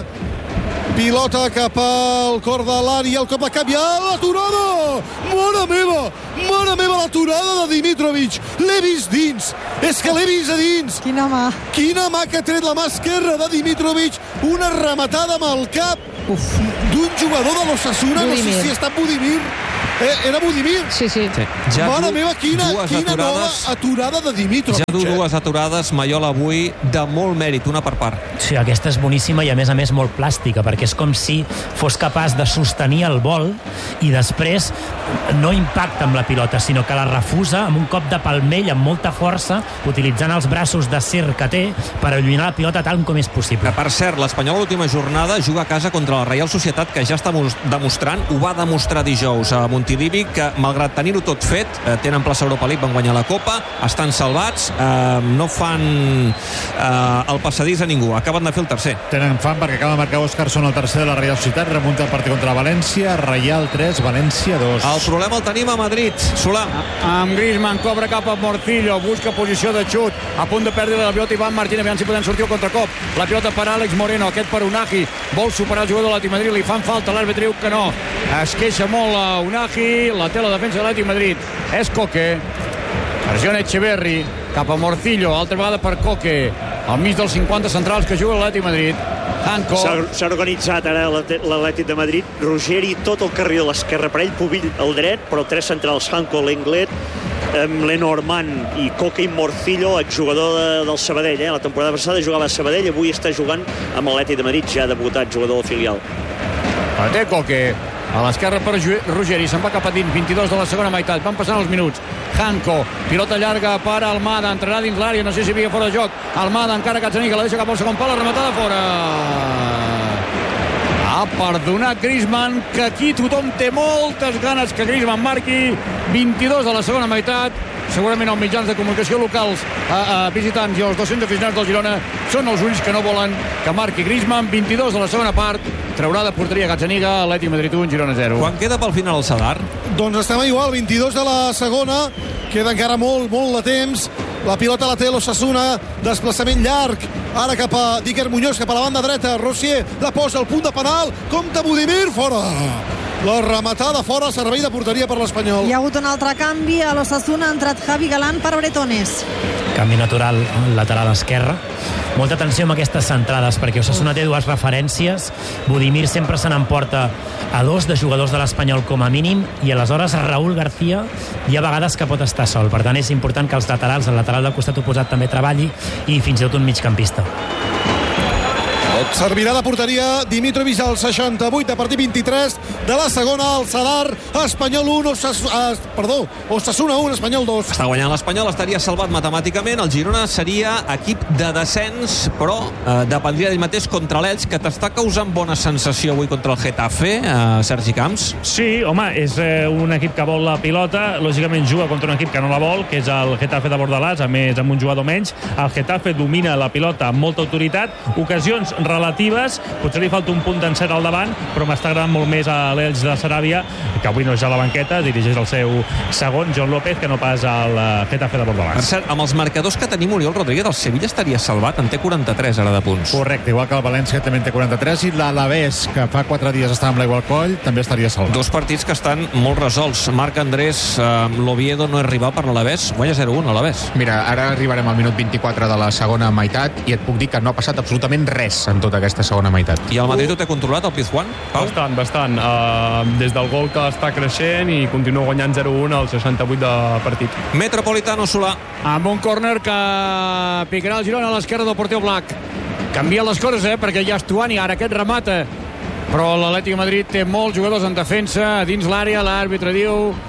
Pilota cap al cor de l'àrea, el cop de cap, i l'aturada! Mare meva! Mare meva, l'aturada de Dimitrovic! L'he vist dins! És que l'he vist a dins! Quina mà! Quina mà que ha tret la mà esquerra de Dimitrovic! Una rematada amb el cap d'un jugador de l'Osasuna, no sé si ha estat Budimir. Eh, era Budimir? Sí, sí. sí. Ja Mare du, meva, quina, quina aturades, nova aturada de Dimitrovic. Ja du dues aturades, Maiol, avui, de molt mèrit, una per part. Sí, aquesta és boníssima i, a més a més, molt plàstica, perquè és com si fos capaç de sostenir el vol i després no impacta amb la pilota, sinó que la refusa amb un cop de palmell amb molta força, utilitzant els braços d'acer que té per allunyar la pilota tant com és possible. Que, per cert, l'Espanyol a l'última jornada juga a casa contra la Reial Societat, que ja està demostrant, ho va demostrar dijous a Montilivi, que malgrat tenir-ho tot fet, eh, tenen plaça Europa League, van guanyar la Copa, estan salvats, eh, no fan eh, el passadís a ningú, acaben de fer el tercer. Tenen fan perquè acaba de marcar Óscarson el tercer de la Reial Societat, remunta el partit contra València, Reial tres, València dos. El problema el tenim a Madrid, Solà. Amb Griezmann, cobra cap a Morcillo, busca posició de xut, a punt de perdre la pilota Iván Martínez, aviam si poden sortir el contracop. La pilota per Àlex Moreno, aquest per Unagi, vol superar el jugador de l'Atlètic Madrid, li fan falta, l'àrbitre diu que no. Es queixa molt a Unagi, la té la defensa de l'Atlètic Madrid. És Coque, pressiona Echeverri, cap a Morcillo, altra vegada per Coque, al mig dels cinquanta centrals que juga l'Atlètic Madrid. Hanco. S'ha organitzat ara l'Atlètic de Madrid. Rogeri, tot el carril de l'esquerra per ell, Pubill al dret, però tres centrals, Hanco, Lenglet, Lenormand i Coque i Morcillo, exjugador de, del Sabadell. Eh? La temporada passada jugava a Sabadell, avui està jugant amb l'Atlètic de Madrid, ja ha debutat, jugador del filial. La té Coque. A l'esquerra per Rogeri, se'n va cap a dins, vint-i-dos de la segona meitat, van passant els minuts. Hanco, pilota llarga per Almada, entrarà dins l'àrea, no sé si havia fora de joc. Almada encara Gazzaniga, la deixa cap al segon pal, la rematada fora. Ha perdonat Griezmann, que aquí tothom té moltes ganes que Griezmann marqui. vint-i-dos de la segona meitat. Segurament els mitjans de comunicació locals a, a visitants i els dos-cents aficionats del Girona són els únics que no volen que marqui Griezmann. vint-i-dos de la segona part, traurà de porteria Gazzaniga, Atlètic Madrid un, Girona zero. Quan queda pel final el Sadar? Doncs estem igual, vint-i-dos de la segona, queda encara molt, molt de temps. La pilota la té l'Osasuna, desplaçament llarg, ara cap a Dicker Muñoz, cap a la banda dreta, Rossier la posa al punt de penal, compta Budimir, fora! La rematada fora, servei de porteria per l'Espanyol. Hi ha hagut un altre canvi, a l'Osasuna ha entrat Javi Galán per Bretones. Canvi natural lateral esquerra. Molta atenció amb aquestes centrades, perquè Osasuna té dues referències. Budimir sempre se n'emporta a dos de jugadors de l'Espanyol com a mínim, i aleshores Raúl García hi ha vegades que pot estar sol. Per tant, és important que els laterals, el lateral del costat oposat també treballi, i fins i tot un migcampista. Servirà de porteria Dimitrovic al seixanta-vuit, a partir vint-i-tres de la segona, el Sadar, Espanyol un, Osasuna, eh, perdó, Osasuna un, Espanyol dos. Està guanyant l'Espanyol, estaria salvat matemàticament. El Girona seria equip de descens, però eh, dependria d'ell mateix contra l'Elx, que t'està causant bona sensació avui contra el Getafe, eh, Sergi Camps. Sí, home, és eh, un equip que vol la pilota, lògicament juga contra un equip que no la vol, que és el Getafe de Bordalàs, a més amb un jugador menys. El Getafe domina la pilota amb molta autoritat, ocasions relatives, potser li falta un punt d'encert al davant, però m'està agradant molt més a l'Elx de Saràbia, que avui no és a la banqueta, dirigeix el seu segon, John López, que no pas al Getafe de Bordalàs. Per cert, amb els marcadors que tenim, Oriol Rodríguez, el Sevilla estaria salvat, en té quaranta-tres ara de punts. Correcte, igual que el València també en té quaranta-tres, i l'Alavés, que fa quatre dies estava amb l'aigua al coll, també estaria salvat. Dos partits que estan molt resolts. Marc Andrés, eh, l'Oviedo no és rival per l'Alavés, guanya zero un l'Alavés. Mira, ara arribarem al minut vint-i-quatre de la segona meitat i et puc dir que no ha passat absolutament res en tota aquesta segona meitat. I el Madrid ho té controlat, el Pizjuán? Pau? Bastant, bastant. Uh, des del gol que està creixent i continua guanyant zero un al seixanta-vuit de partit. Metropolitano Solà. Amb un córner que picarà el Girona a l'esquerra del porter Black. Canvia les coses, eh, perquè ja Stuani ara aquest remata. Però l'Atlètic de Madrid té molts jugadors en defensa, a dins l'àrea, l'àrbitre diu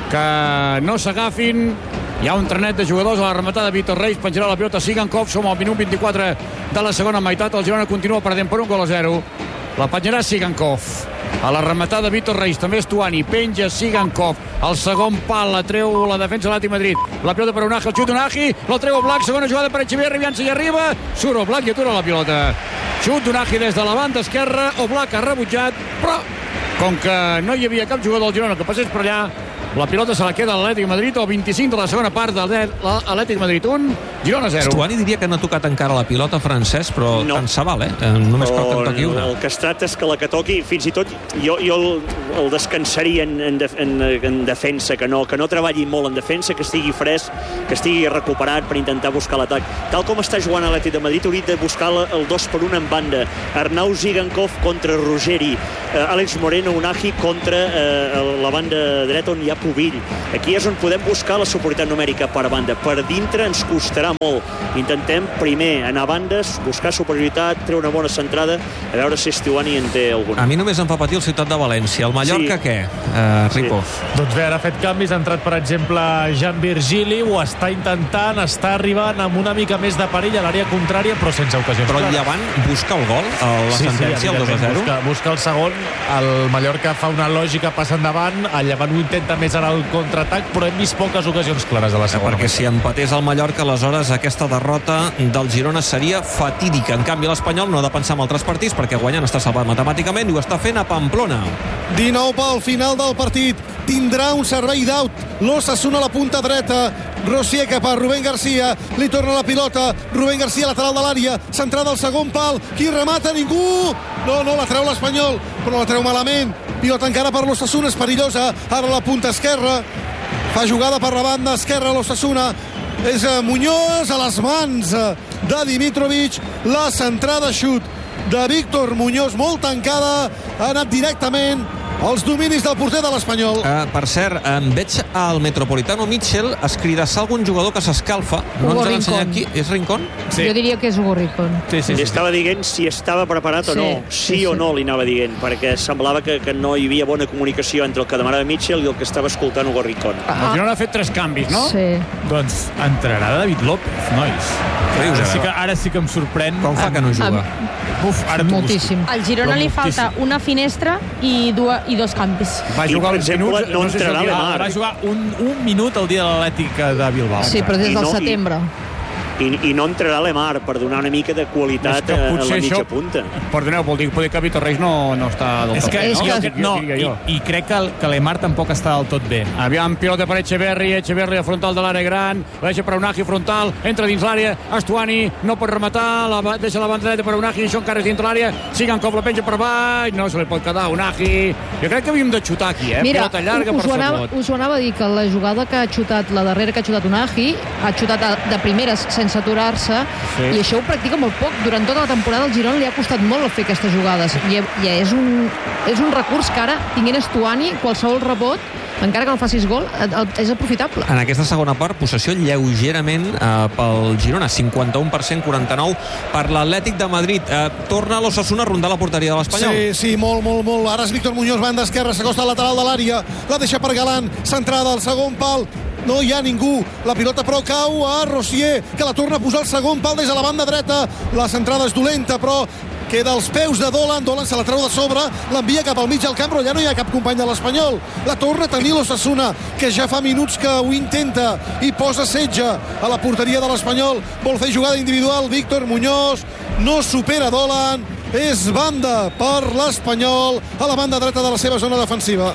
que no s'agafin. Hi ha un trenet de jugadors a la rematada. Víctor Reis penjarà la pilota. Sigankov, som al minut vint-i-quatre de la segona meitat. El Girona continua perdent per un gol a zero. La penjarà Sigankov. A la rematada Víctor Reis, també Stuani. Penja Sigankov. El segon pal la treu la defensa de l'Atlètic Madrid. La pilota per Unahi, el xut Unahi. La treu Oblak, segona jugada per Echeverri. Aviam si hi arriba. Surt Oblak i atura la pilota. Xut Unahi des de la banda esquerra. Oblak ha rebutjat, però com que no hi havia cap jugador del Girona que passés per allà, la pilota se la queda a l'Atlètic Madrid al vint-i-cinc de la segona part de l'Atlètic Madrid un, Girona zero. Stuani diria que no ha tocat encara la pilota, Francesc, però no. Tant se val, eh? Només cal que en toqui una. El que es tracta és que la que toqui, fins i tot jo, jo el, el descansaria en, en, en, en defensa, que no, que no treballi molt en defensa, que estigui fresc, que estigui recuperat per intentar buscar l'atac. Tal com està jugant l'Atlètic de Madrid, hauria de buscar el dos per un en banda. Arnau Sigankov contra Ruggeri, eh, Àlex Moreno Unahi contra eh, la banda dreta on hi ha Pubill. Aquí és on podem buscar la superioritat numèrica per banda. Per dintre ens costarà molt. Intentem primer anar a bandes, buscar superioritat, treure una bona centrada, a veure si Stuani en té alguna. A mi només em fa patir el Ciutat de València. El Mallorca, sí. Què? Uh, Rico. Sí. Doncs bé, ara ha fet canvis, ha entrat, per exemple, Jan Virgili, ho està intentant, està arribant amb una mica més de perill a l'àrea contrària, però sense ocasions. Però el Llevant busca el gol, la sí, sentència, sí, el dos a zero. Busca, busca el segon, el Mallorca fa una lògica passa endavant, el Llevant ho intenta més ara el contraatac, però hem vist poques ocasions clares a la segona. Perquè si empatés el Mallorca, aleshores aquesta derrota del Girona seria fatídica. En canvi, l'Espanyol no ha de pensar en altres partits, perquè guanyant està salvat matemàticament i ho està fent a Pamplona. dinou pel final del partit. Tindrà un servei d'aut. L'Osasuna a la punta dreta. Rosier cap a Rubén García. Li torna la pilota. Rubén García, lateral de l'àrea. Centrada al segon pal. Qui remata? Ningú. No, no, la treu l'Espanyol, però la treu malament. Pilota encara per l'Osasuna, és perillosa. Ara la punta esquerra. Fa jugada per la banda esquerra l'Osasuna. És Muñoz a les mans de Dimitrovic. La centrada xut de Víctor Muñoz, molt tancada. Ha anat directament als dominis del porter de l'Espanyol. Uh, per cert, um, veig al Metropolitano Mitchell escridassar algun jugador que s'escalfa. No ens han ensenyat aquí. És Rincón? Sí. Jo diria que és Hugo Rincón. Sí, sí, sí. Li estava dient si estava preparat sí, o no. Sí, sí, sí o no li anava dient, perquè semblava que, que no hi havia bona comunicació entre el que demanava Mitchell i el que estava escoltant Hugo Rincón. Ah. El Girona ha fet tres canvis, no? Sí. Doncs entrarà David López, nois. Ara sí que, ara sí que em sorprèn. Com fa que no juga? Uf, ara moltíssim. Al Girona li falta una finestra i, dues, i dos canvis. Va jugar uns minuts, no, no sé si va jugar un, un minut el dia de l'Atlètic de Bilbao. Sí, però des del no, setembre. I, i no entrarà Lemar per donar una mica de qualitat a la mitja punta. Perdoneu, vol dir que Víctor Reis no, no està del és tot que, bé, és no? Que, no, jo, i, i crec que, que Lemar tampoc està del tot bé. Aviam, pilota per Echeverri, Echeverri a frontal de l'àrea gran, la deixa per Unahi frontal, entra dins l'àrea, Stuani no pot rematar, la, deixa la banda dreta per Unahi, això encara és dintre l'àrea, Sigankov la penja per baix, no se li pot quedar Unahi. Jo crec que havíem de xutar aquí, eh? Mira, pilota llarga us, per anava, us ho anava a dir, que la jugada que ha xutat, la darrera que ha xutat Unahi, ha xutat de primeres sense aturar-se. Sí. I això ho practica molt poc. Durant tota la temporada al Girona li ha costat molt fer aquestes jugades. I ja és un, és un recurs que ara, tinguent Stuani, qualsevol rebot, encara que no facis gol, és aprofitable. En aquesta segona part, possessió lleugerament eh, pel Girona, cinquanta-un per cent, quaranta-nou per l'Atlètic de Madrid. Eh, torna l'Osasuna a rondar la porteria de l'Espanyol. Sí, sí, molt, molt, molt. Ara és Víctor Muñoz, banda esquerra, s'acosta al lateral de l'àrea, la deixa per Galán, centrada al segon pal. No hi ha ningú, la pilota però cau a Rosier, que la torna a posar al segon pal des de la banda dreta. La centrada és dolenta, però queda als peus de Dolan. Dolan se la treu de sobre, l'envia cap al mig del camp, però ja no hi ha cap company de l'Espanyol. La torna a tenir l'Osasuna, que ja fa minuts que ho intenta i posa setge a la porteria de l'Espanyol. Vol fer jugada individual Víctor Muñoz, no supera Dolan, és banda per l'Espanyol a la banda dreta de la seva zona defensiva.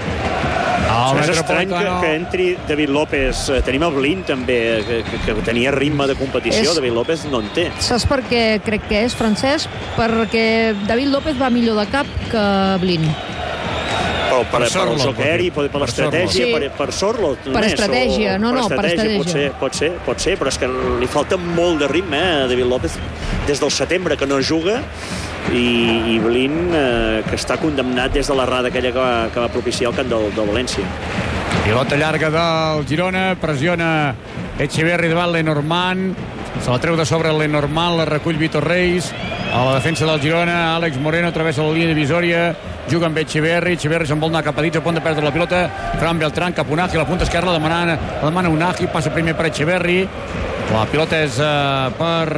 Oh, és estrany que, que entri David López. Tenim el Blin també, que, que, que tenia ritme de competició. És... David López no en té. Saps per què crec que és, Francesc? Perquè David López va millor de cap que Blin. Per, per, per, per el joc aeri, per, per l'estratègia, sí. per, per Sorlo. Per estratègia, no, no, per estratègia. Pot ser, pot ser, pot ser, però és que li falta molt de ritme, eh, a David López, des del setembre que no juga, i, i Blin, eh, que està condemnat des de l'errada aquella que va, que va propiciar el camp del, del València. Pilota llarga del Girona, pressiona Echeverri davant Lenormand, Se la treu de sobre Lenormand, la recull Vitor Reis. A la defensa del Girona, Àlex Moreno travessa la línia divisòria, juga amb Echeverri, Echeverri se'n vol anar cap a dins, a punt de perdre la pilota, Fran Beltrán cap a Unagi, a la punta esquerra la demana, la demana Unagi, passa primer per Echeverri, la pilota és uh, per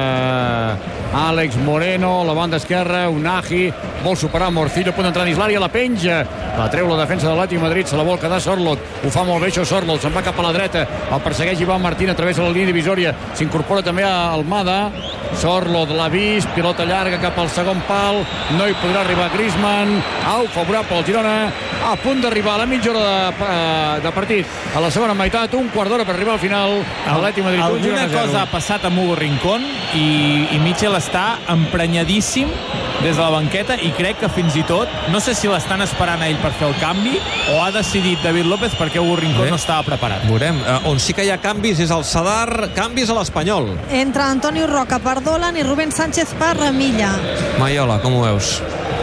uh, Àlex Moreno, la banda esquerra, Unagi, vol superar Morcillo, a punt d'entrar dins l'àrea, la penja, la treu la defensa de l'Atlètic Madrid, se la vol quedar Sorloth, ho fa molt bé això Sorloth, se'n va cap a la dreta, el persegueix Ivan Martín, travessa la línia divisòria, s'incorpora també a Almada, Sorloth l'ha vist, pilota llarga cap al segon pal, no hi podrà arribar Griezmann, au, favorable al Girona, a punt d'arribar a la mitja hora de, de partit, a la segona meitat, un quart d'hora per arribar al final, Atlètic Madrid un, Girona zero. Alguna cosa ha passat amb Hugo Rincón i, i Mitchell està emprenyadíssim des de la banqueta i crec que fins i tot, no sé si l'estan esperant a ell per fer el canvi o ha decidit David López perquè Hugo Rincón Bé. no estava preparat. Veurem, uh, on sí que hi ha canvis és el Sadar, canvis a l'Espanyol. Entra Antonio Roca per Dolan i Rubén Sánchez per Milla. Maiola, com ho veus?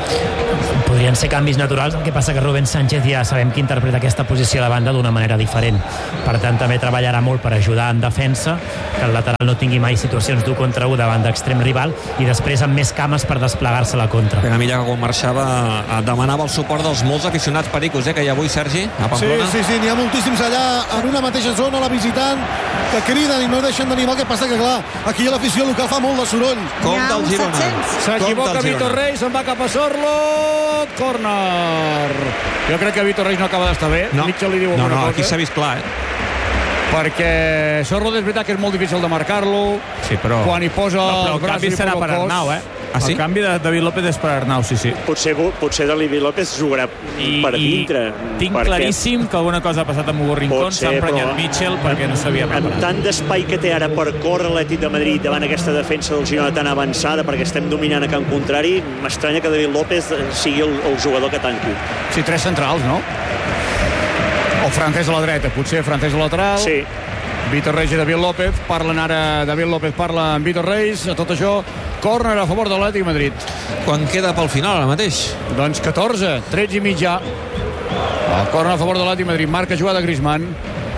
Podrien ser canvis naturals, el que passa que Rubén Sánchez ja sabem que interpreta aquesta posició de banda d'una manera diferent. Per tant, també treballarà molt per ajudar en defensa, que el lateral no tingui mai situacions d'un contra un davant d'extrem rival i després amb més cames per desplegar-se a la contra. Pere Milla, que quan marxava demanava el suport dels molts aficionats pericos, eh, que hi ha avui, Sergi, a Pamplona. Sí, sí, sí, n'hi ha moltíssims allà en una mateixa zona, la visitant, que criden i no deixen d'animar. El que passa que, clar, aquí a l'afició local fa molt de soroll. Com del Girona. S'equivoca Vitor Reis, se'n va cap a Sorloth, córner. Jo crec que Vitor Reis no acaba d'estar bé. No, Mitchell li diu no, no, cosa. aquí s'ha vist clar, eh? Perquè Sorloth és veritat que és molt difícil de marcar-lo. Sí, però... Quan hi posa no, però el, el canvi serà per Arnau, eh? Ah, sí? El canvi de David López és per Arnau, sí, sí. Potser, potser David López jugarà I, per dintre. I tinc perquè... claríssim que alguna cosa ha passat amb Hugo Rincón, s'ha emprenyat però... Mitchell perquè no s'havia preparat. Amb tant d'espai que té ara per córrer l'Atlètic de Madrid davant aquesta defensa del Girona tan avançada, perquè estem dominant a camp contrari, m'estranya que David López sigui el, el jugador que tanqui. Sí, tres centrals, no? O Francés a la dreta, potser Francés a lateral. Sí. Vitor Reis i David López, parlen ara, David López parla amb Vitor Reis, a tot això, córner a favor de l'Atlètic Madrid. Quan queda pel final ara mateix? Doncs catorze, tretze i mig ja. El córner a favor de l'Atlètic Madrid, marca jugada Griezmann.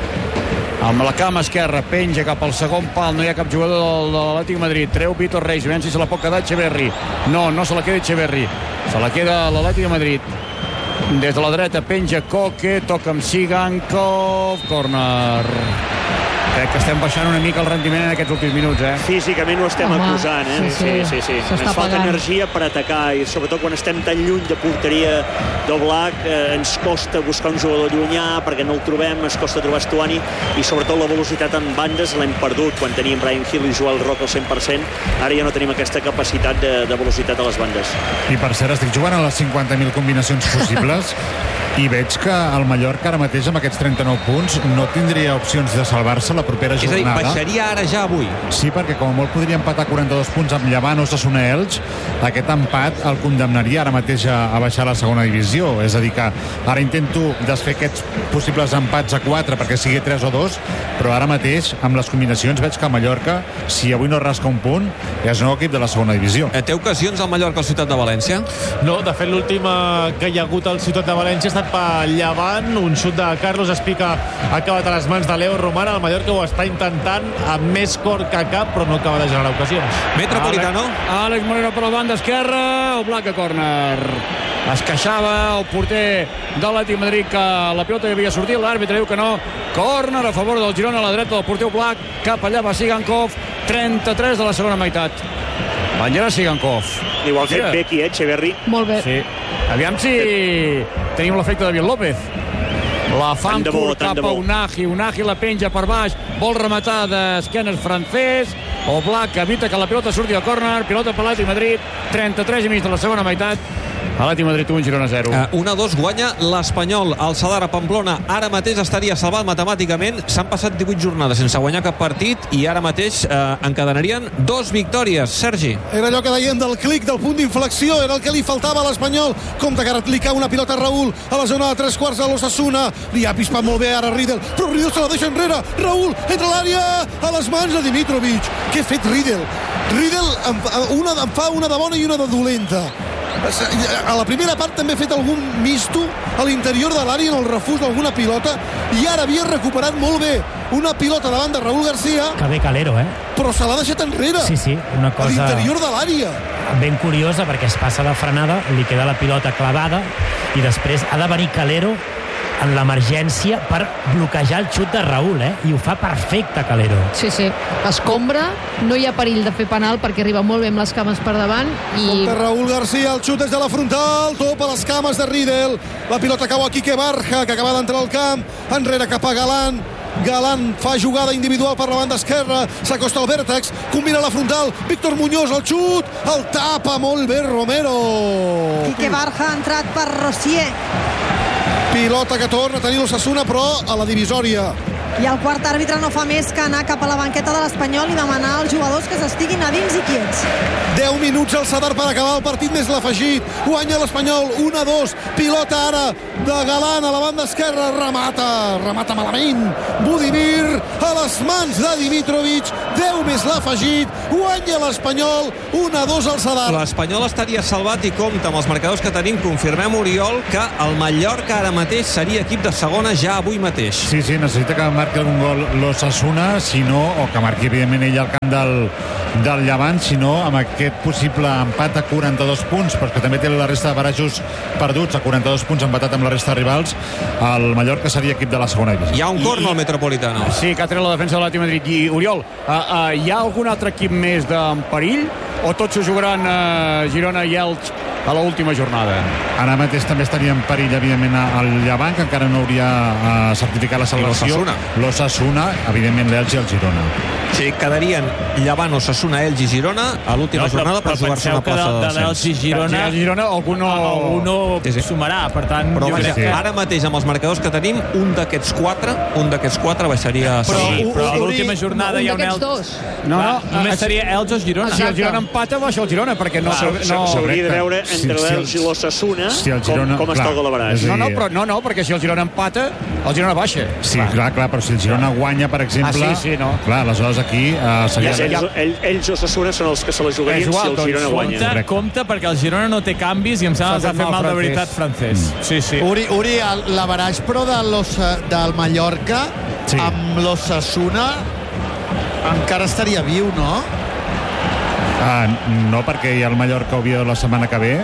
Amb la cama esquerra, penja cap al segon pal, no hi ha cap jugador de l'Atlètic Madrid, treu Vitor Reis, veiem si se la pot quedar Echeverri. No, no se la queda Echeverri, se la queda l'Atlètic de Madrid. Des de la dreta penja Koke, toca amb Sigankov, córner. Crec que estem baixant una mica el rendiment en aquests últims minuts, eh? Físicament ho estem Home, acusant, eh? sí, sí. sí, sí, sí. Ens falta pagant. energia per atacar i sobretot quan estem tan lluny de porteria d'Oblak, eh, ens costa buscar un jugador llunyà perquè no el trobem, ens costa trobar Stuani i sobretot la velocitat en bandes l'hem perdut quan teníem Bryan Gil i Joel Roca al cent per cent. Ara ja no tenim aquesta capacitat de, de velocitat a les bandes. I per cert, estic jugant a les cinquanta mil combinacions possibles i veig que el Mallorca ara mateix amb aquests trenta-nou punts no tindria opcions de salvar-se la propera jornada. És a dir, baixaria ara ja avui. Sí, perquè com a molt podria empatar quaranta-dos punts amb Llevant o Osasuna Elx, aquest empat el condemnaria ara mateix a, a baixar a la segona divisió. És a dir que ara intento desfer aquests possibles empats a quatre perquè sigui tres o dos, però ara mateix amb les combinacions veig que el Mallorca, si avui no rasca un punt, és nou equip de la segona divisió. Té ocasions al Mallorca al Ciutat de València? No, de fet l'última que hi ha hagut al Ciutat de València ha estat per Llevant, un xut de Carlos Espica ha acabat a les mans de Leo Román. El Mallorca ho està intentant amb més cor que cap, però no acaba de generar ocasions. Metropolitano. Àlex Moreno per la banda esquerra, Oblak a córner. Es queixava el porter de l'Atlètic Madrid que la pilota havia sortit, l'àrbitre diu que no. Córner a favor del Girona, a la dreta del porter Oblak, cap allà va Sigankov, trenta-tres de la segona meitat. Venjarà Sigankov. Igual fet bé aquí, eh, Echeverri? Molt bé. Sí. Aviam si tenim l'efecte de David López. La fan curt cap a Unagi, Unagi la penja per baix, vol rematar d'esquenes francès, Oblak evita que la pilota surti al córner, pilota per l'Atlètic Madrid, trenta-tres i mig de la segona meitat. Atlètic Madrid un, Girona zero. Uh, un a dos guanya l'Espanyol. El Sadar a Pamplona ara mateix estaria salvat matemàticament. S'han passat divuit jornades sense guanyar cap partit i ara mateix uh, encadenarien dos victòries. Sergi. Era allò que dèiem del clic, del punt d'inflexió, era el que li faltava a l'Espanyol. Compte que ara li cau una pilota a Raúl a la zona de tres quarts de l'Osasuna. Li ha pispat molt bé ara Riedel, però Riedel se la deixa enrere. Raúl entra a l'àrea, a les mans de Dimitrovic. Què ha fet Riedel? Riedel en, una, en fa una de bona i una de dolenta. A la primera part també ha fet algun misto a l'interior de l'àrea en el refús d'alguna pilota i ara havia recuperat molt bé una pilota davant de Raúl García. Que bé Calero, eh? Però se l'ha deixat enrere. Sí, sí, una cosa... A l'interior de l'àrea. Ben curiosa, perquè es passa de frenada, li queda la pilota clavada i després ha de venir Calero en l'emergència per bloquejar el xut de Raúl, eh? I ho fa perfecte, Calero. Sí, sí. Escombra, no hi ha perill de fer penal perquè arriba molt bé amb les cames per davant i... Compte Raúl García, el xut des de la frontal, topa les cames de Riedel, la pilota cau a Quique Barja, que acaba d'entrar al camp, enrere cap a Galán, Galán fa jugada individual per la banda esquerra, s'acosta al vèrtex, combina la frontal, Víctor Muñoz, el xut, el tapa molt bé Romero. Quique Barja ha entrat per Rossier. Pilota que torna a tenir l'Osasuna, però a la divisòria. I el quart àrbitre no fa més que anar cap a la banqueta de l'Espanyol i demanar als jugadors que s'estiguin a dins i quiets. deu minuts al Sadar per acabar el partit, més l'afegit. Guanya l'Espanyol, un a dos. Pilota ara de Galán a la banda esquerra. Remata, remata malament. Budimir a les mans de Dimitrovic. deu més l'afegit. Guanya l'Espanyol, un a dos al Sadar. L'Espanyol estaria salvat i compta amb els marcadors que tenim. Confirmem, Oriol, que el Mallorca ara mateix seria equip de segona ja avui mateix. Sí, sí, necessita que marqui algun gol l'Osasuna, si no, o que marqui evidentment ell al camp del, del Llevant, si no, amb aquest possible empat a quaranta-dos punts, perquè també té la resta de barajos perduts, a quaranta-dos punts empatat amb la resta de rivals, el Mallorca seria equip de la segona divisió. Hi ha un corn al Metropolitano. Sí, que ha tret la defensa de l'Atlètic Madrid. I, Oriol, uh, uh, hi ha algun altre equip més en perill? O tots s'ho jugaran uh, Girona i Elx a l'última jornada? Ara mateix també estaria en perill, evidentment, el Llevant, que encara no hauria uh, certificat la salvació. L'Osasuna. L'Osasuna, evidentment, l'Elx i el Girona. Sí, quedarien Llevant, Osasuna, Elx i Girona a l'última no, jornada per jugar-se una plaça de, de l'Elx i Girona, de Girona algú no, algú no sí, sí. sumarà, per tant però jo vaja, crec que... ara mateix amb els marcadors que tenim, un d'aquests quatre un d'aquests quatre baixaria però, sí, però a l'última jornada hi ha un Elx dos. No, no, només seria Elx o Girona. Si el Girona empata baixa el Girona perquè no s'hauria de veure entre l'Elx i l'Osasuna com, com està el golabaràs. No, no, però, no, no, perquè si el Girona empata el Girona baixa. Sí, clar, clar, però si el Girona guanya, per exemple, ah, sí, sí, no. clar, aleshores aquí uh, seria... Ja, ells, ells, ells Osasuna són els que se la jugarien igual, si el Girona doncs, guanya. Compte, compte, perquè el Girona no té canvis i em sembla que s'ha fet mal de veritat francès. Mm. Sí, sí. Uri, Uri l'averaix, però de los, del Mallorca sí. amb l'Osasuna encara estaria viu, no? Ah, no, perquè hi ha el Mallorca Oviedo la setmana que ve.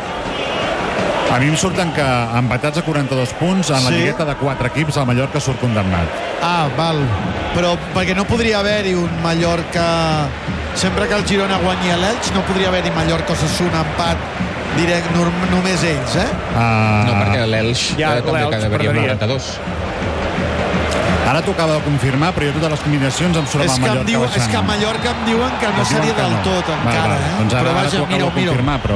A mi em surten que empatats a quaranta-dos punts en la sí. lligueta de quatre equips el Mallorca surt condemnat. Ah, val. Però perquè no podria haver-hi un Mallorca... Sempre que el Girona guanyi a l'Elx no podria haver-hi Mallorca-Osasuna empat direct, només ells, eh? Uh... No, perquè l'Elx ja, també quedaria amb noranta-dos. Ara t'ho acaba de confirmar, però jo totes les combinacions em surt amb el Mallorca diu, és que a Mallorca em diuen que no seria del tot no. encara, va, va. eh? Doncs ara, però vaja, ara t'ho acabo de confirmar, però...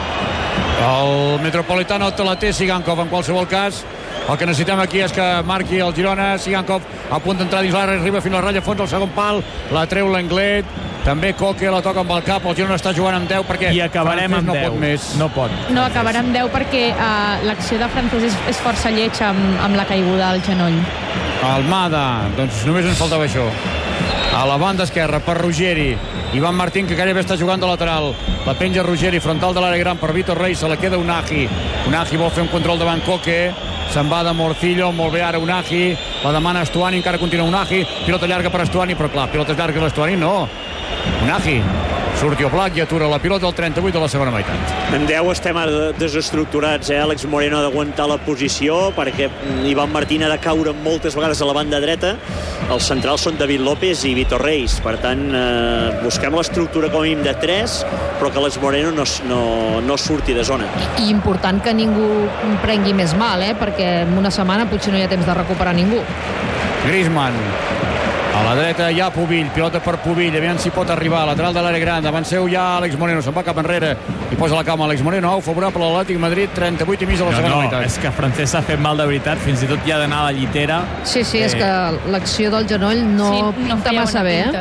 El Metropolitano te la té Sigankov en qualsevol cas. El que necessitem aquí és que marqui el Girona. Sigankov a punt d'entrar dins l'àrea, arriba fins a la ratlla fons al segon pal, la treu l'Englet, també Coque la toca amb el cap. El Girona està jugant amb deu perquè i acabarem amb no deu. Pot més. No pot. No, acabarà amb deu perquè uh, l'acció de Francesc és, és força lleig amb, amb la caiguda al genoll. Almada, doncs només ens faltava això. A la banda esquerra per Ruggeri, Ivan Martín, que gairebé està jugant de lateral, la penja Ruggeri, frontal de l'àrea gran per Vitor Rey, se la queda Unagi. Unagi vol fer un control davant Coque, se'n va de Morcillo, molt bé ara Unagi, la demana Estuani, encara continua Unagi, pilota llarga per Estuani, però clar, pilota llarga l'Estuani no. Unagi surti Oblak i atura la pilota al trenta-vuit de la segona meitat. En deu estem ara desestructurats, eh? Àlex Moreno ha d'aguantar la posició perquè Ivan Martín ha de caure moltes vegades a la banda dreta. Els centrals són David López i Vitor Reis, per tant eh, busquem l'estructura com a mínim de tres, però que Àlex Moreno no, no, no surti de zona. I important que ningú prengui més mal, eh? Perquè en una setmana potser no hi ha temps de recuperar ningú. Griezmann a la dreta hi ha Pubill, pilota per Pubill, aviam si pot arribar, lateral de l'àrea gran, davant seu hi ha Àlex Moreno, se'n va cap enrere i posa la cama Àlex Moreno, au, favorable a l'Atlètic Madrid, trenta-vuit i mig de la no, segona no, meitat. És que Francesc s'ha fet mal de veritat, fins i tot hi ha d'anar a la llitera. Sí, sí, eh... és que l'acció del genoll no, sí, no pinta massa bé, eh?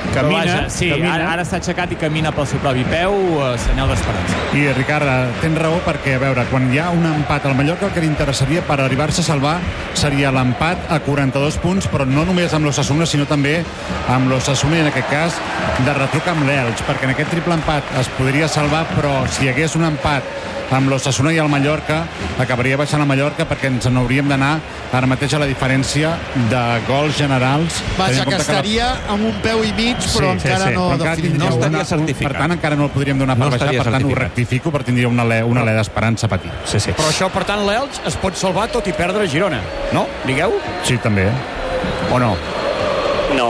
Camina, vaja, sí, camina. ara, ara s'ha aixecat i camina pel seu propi peu, eh, senyal d'esperança. I, Ricard, tens raó perquè, a veure, quan hi ha un empat al Mallorca, el que li interessaria per arribar-se a salvar seria l'empat a quaranta-dos punts, però no només amb l'Osasuna, sinó també amb l'Osasuna i, en aquest cas, de retruc amb l'Elx, perquè en aquest triple empat es podria salvar, però si hi hagués un empat amb l'Osasuna i el Mallorca, acabaria baixant a Mallorca perquè ens n'hauríem d'anar ara mateix a la diferència de gols generals. Vaja, que estaria la... amb un peu i mig, però sí, encara sí, sí. no però encara no estaria certificat. Per tant, encara no el podríem donar per no baixar, per tant ho rectifico, per tindria una alè, una alè d'esperança petit. Sí, sí. Però això, per tant, l'Elx es pot salvar tot i perdre Girona, no? Digueu? Sí, també. O no? No.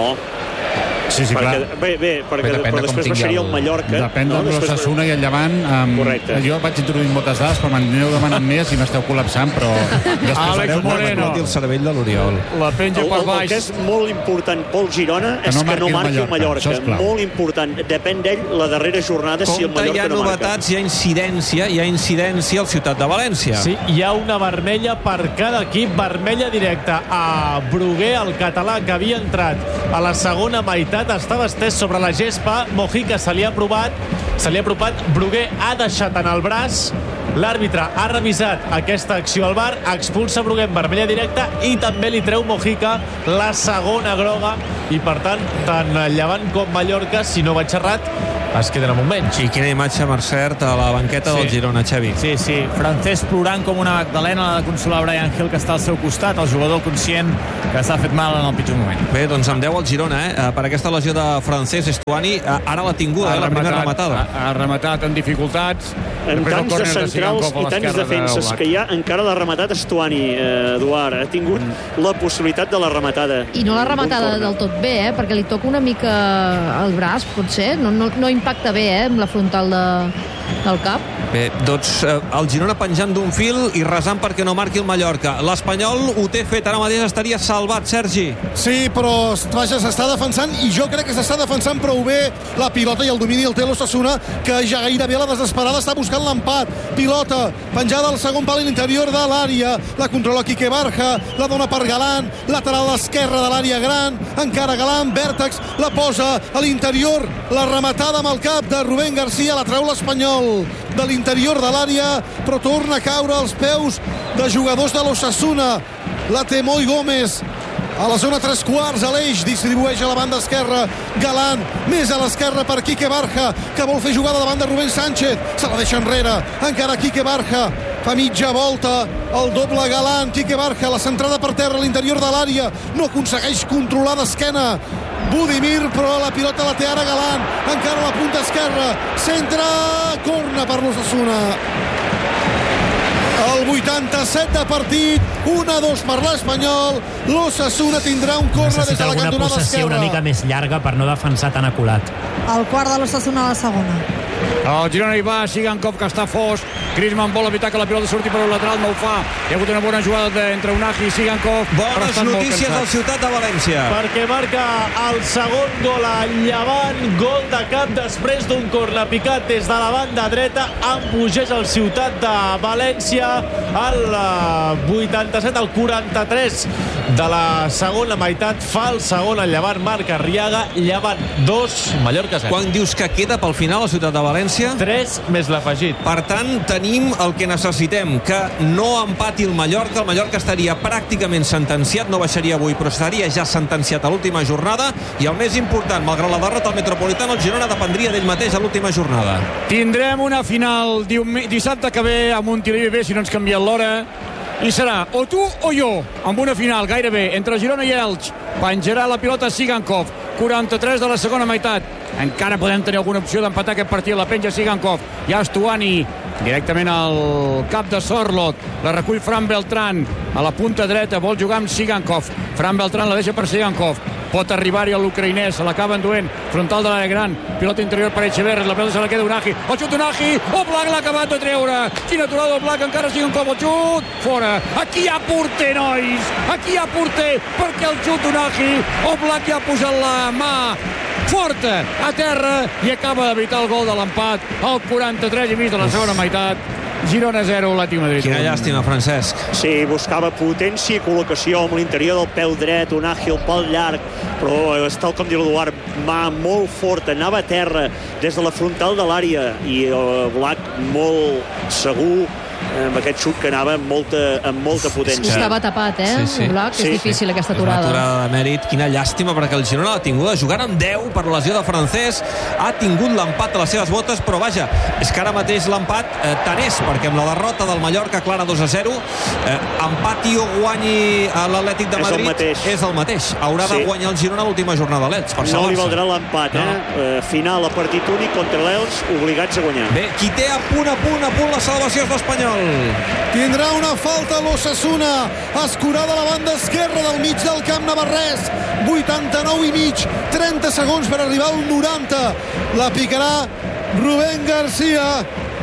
Sí, sí, perquè, clar. Bé, bé, perquè bé, però després baixaria el Mallorca. Depèn no? de l'Osasuna i el Llevant. Um, Correcte. Jo vaig introduint moltes dades, però m'aneu demanant més i m'esteu col·lapsant, però després Àlex Moreno. el cervell de l'Oriol. La penja per baix. El que és molt important pel Girona és que no marqui el Mallorca. Molt important. Depèn d'ell la darrera jornada si el Mallorca no marca. Hi ha novetats, hi ha incidència, hi ha incidència al Ciutat de València. Sí, hi ha una vermella per cada equip, vermella directa a Bruguer, el català que havia entrat a la segona meitat, estava estès sobre la gespa, Mojica se li ha provat, se li ha apropat, Bruguer ha deixat en el braç, l'àrbitre ha revisat aquesta acció al V A R, expulsa Bruguer en vermella directa i també li treu Mojica la segona groga i per tant, tant Llevant com Mallorca, si no vaig errat, es queden amb un menys. I quina imatge, Mercert, a la banqueta sí. del Girona, Xavi. Sí, sí, Francesc plorant com una Magdalena, ha de consolar Brian Hill, que està al seu costat, el jugador conscient que s'ha fet mal en el pitjor moment. Bé, doncs amb deu el Girona, eh? Per aquesta lesió de Francesc Estuani, ara l'ha tingut, eh? la primera rematada. Ha, ha rematat en dificultats. En tants de centrals i tants defenses que hi ha, encara l'ha rematat Estuani, eh, Eduard. Ha tingut mm. la possibilitat de la rematada. I no l'ha rematada del tot bé, eh? Perquè li toca una mica el braç, potser. No, no, no impacta bé, eh? Amb la frontal de, del cap. Bé, doncs eh, el Girona penjant d'un fil i resant perquè no marqui el Mallorca. L'Espanyol ho té fet, ara mateix estaria salvat, Sergi. Sí, però vaja, s'està defensant i jo crec que s'està defensant prou bé la pilota i el domini el té l'Osasuna, que ja gairebé a la desesperada està buscant l'empat. Pilota penjada al segon pal a l'interior de l'àrea, la controla Quique Barja, la dona per Galán, lateral esquerra de l'àrea gran, encara Galán, vèrtex, la posa a l'interior, la rematada amb el cap de Rubén García, la treu l'Espanyol de l'interior de l'àrea, però torna a caure als peus de jugadors de l'Osasuna. La té Moi Gómez a la zona tres quarts, a l'eix, distribueix a la banda esquerra Galán, més a l'esquerra per Quique Barja, que vol fer jugada davant de Rubén Sánchez, se la deixa enrere, encara Quique Barja, fa mitja volta, el doble Galán, Quique Barja, la centrada per terra a l'interior de l'àrea, no aconsegueix controlar d'esquena Budimir, però la pilota la té ara Galán, encara a la punta esquerra, centre, corna per l'Osasuna. El vuitanta-set de partit, un a dos per l'Espanyol, l'Osasuna tindrà un córner des de la cantonada esquerra. Necessita alguna possessió una mica més llarga per no defensar tan aculat. El quart de l'Osasuna a la segona. El Girona hi va, Sigankov que està fos, Griezmann vol evitar que la pilota surti per un lateral, no ho fa. Hi ha hagut una bona jugada de, entre Unagi i Sigankov. Bones notícies del Ciutat de València. Perquè marca el segon gol a Llevant, gol de cap després d'un corner picat des de la banda dreta, embogeix el Ciutat de València al vuitanta-set, al quaranta-tres de la segona meitat, fa el segon el Llevant, marca Arriaga, Llevant dos, Mallorca zero. Quan dius que queda pel final la Ciutat de València? tres més l'afegit. Per tant, tenim el que necessitem, que no empati el Mallorca. El Mallorca estaria pràcticament sentenciat, no baixaria avui, però estaria ja sentenciat a l'última jornada. I el més important, malgrat la derrota al Metropolitano, el Girona dependria d'ell mateix a l'última jornada. Tindrem una final dissabte que ve a Montilivi B, si no ens canvien l'hora. I serà o tu o jo, amb una final gairebé entre Girona i Elx. Penjarà la pilota Sigankov, quaranta-tres de la segona meitat. Encara podem tenir alguna opció d'empatar aquest partit. La penja Sigankov, ja Estuani directament al cap de Sorloth, la recull Fran Beltrán a la punta dreta, vol jugar amb Sigankov. Fran Beltrán la deixa per Sigankov, pot arribar-hi a l'ucraïnès, se l'acaba enduent, frontal de l'àrea gran, pilota interior per Echeverri, la pilota se la queda Unagi, el xut Unagi, Oblak l'ha acabat de treure, quina aturada Oblak, encara Sigankov, el xut, fora, aquí hi ha porter, nois, aquí hi ha porter, perquè el xut Unagi, Oblak ja ha posat la mà forta a terra i acaba d'evitar el gol de l'empat al quaranta-tres i mig de la segona meitat. Girona zero, Atlètic Madrid. Quina llàstima, Francesc. Sí, buscava potència i col·locació amb l'interior del peu dret, un àgil pel llarg, però és tal com diu l'Eduard, mà molt forta, anava a terra des de la frontal de l'àrea i el Black molt segur amb aquest xut que anava amb molta, amb molta potència. Estava tapat, eh? Sí, sí. Black, Sí, és difícil sí. aquesta És una aturada. aturada de mèrit. Quina llàstima, perquè el Girona l'ha tinguda jugant amb deu per lesió de Francesc. Ha tingut l'empat a les seves botes, però vaja, és que ara mateix l'empat eh, tant és, perquè amb la derrota del Mallorca clara dos a zero, eh, empati o guanyi a l'Atlètic de És el Madrid mateix. és el mateix. Haurà de Sí. guanyar el Girona l'última jornada a l'Elx, per No li salvar-se. valdrà l'empat, eh? eh? Final a partit únic contra l'Elx, obligats a guanyar. Bé, qui té a punt, a punt, a punt la salvació és l'Espanyol. Tindrà una falta l'Osasuna, escurada a la banda esquerra del mig del camp navarrès, vuitanta-nou i mig, trenta segons per arribar al noranta. La picarà Rubén García,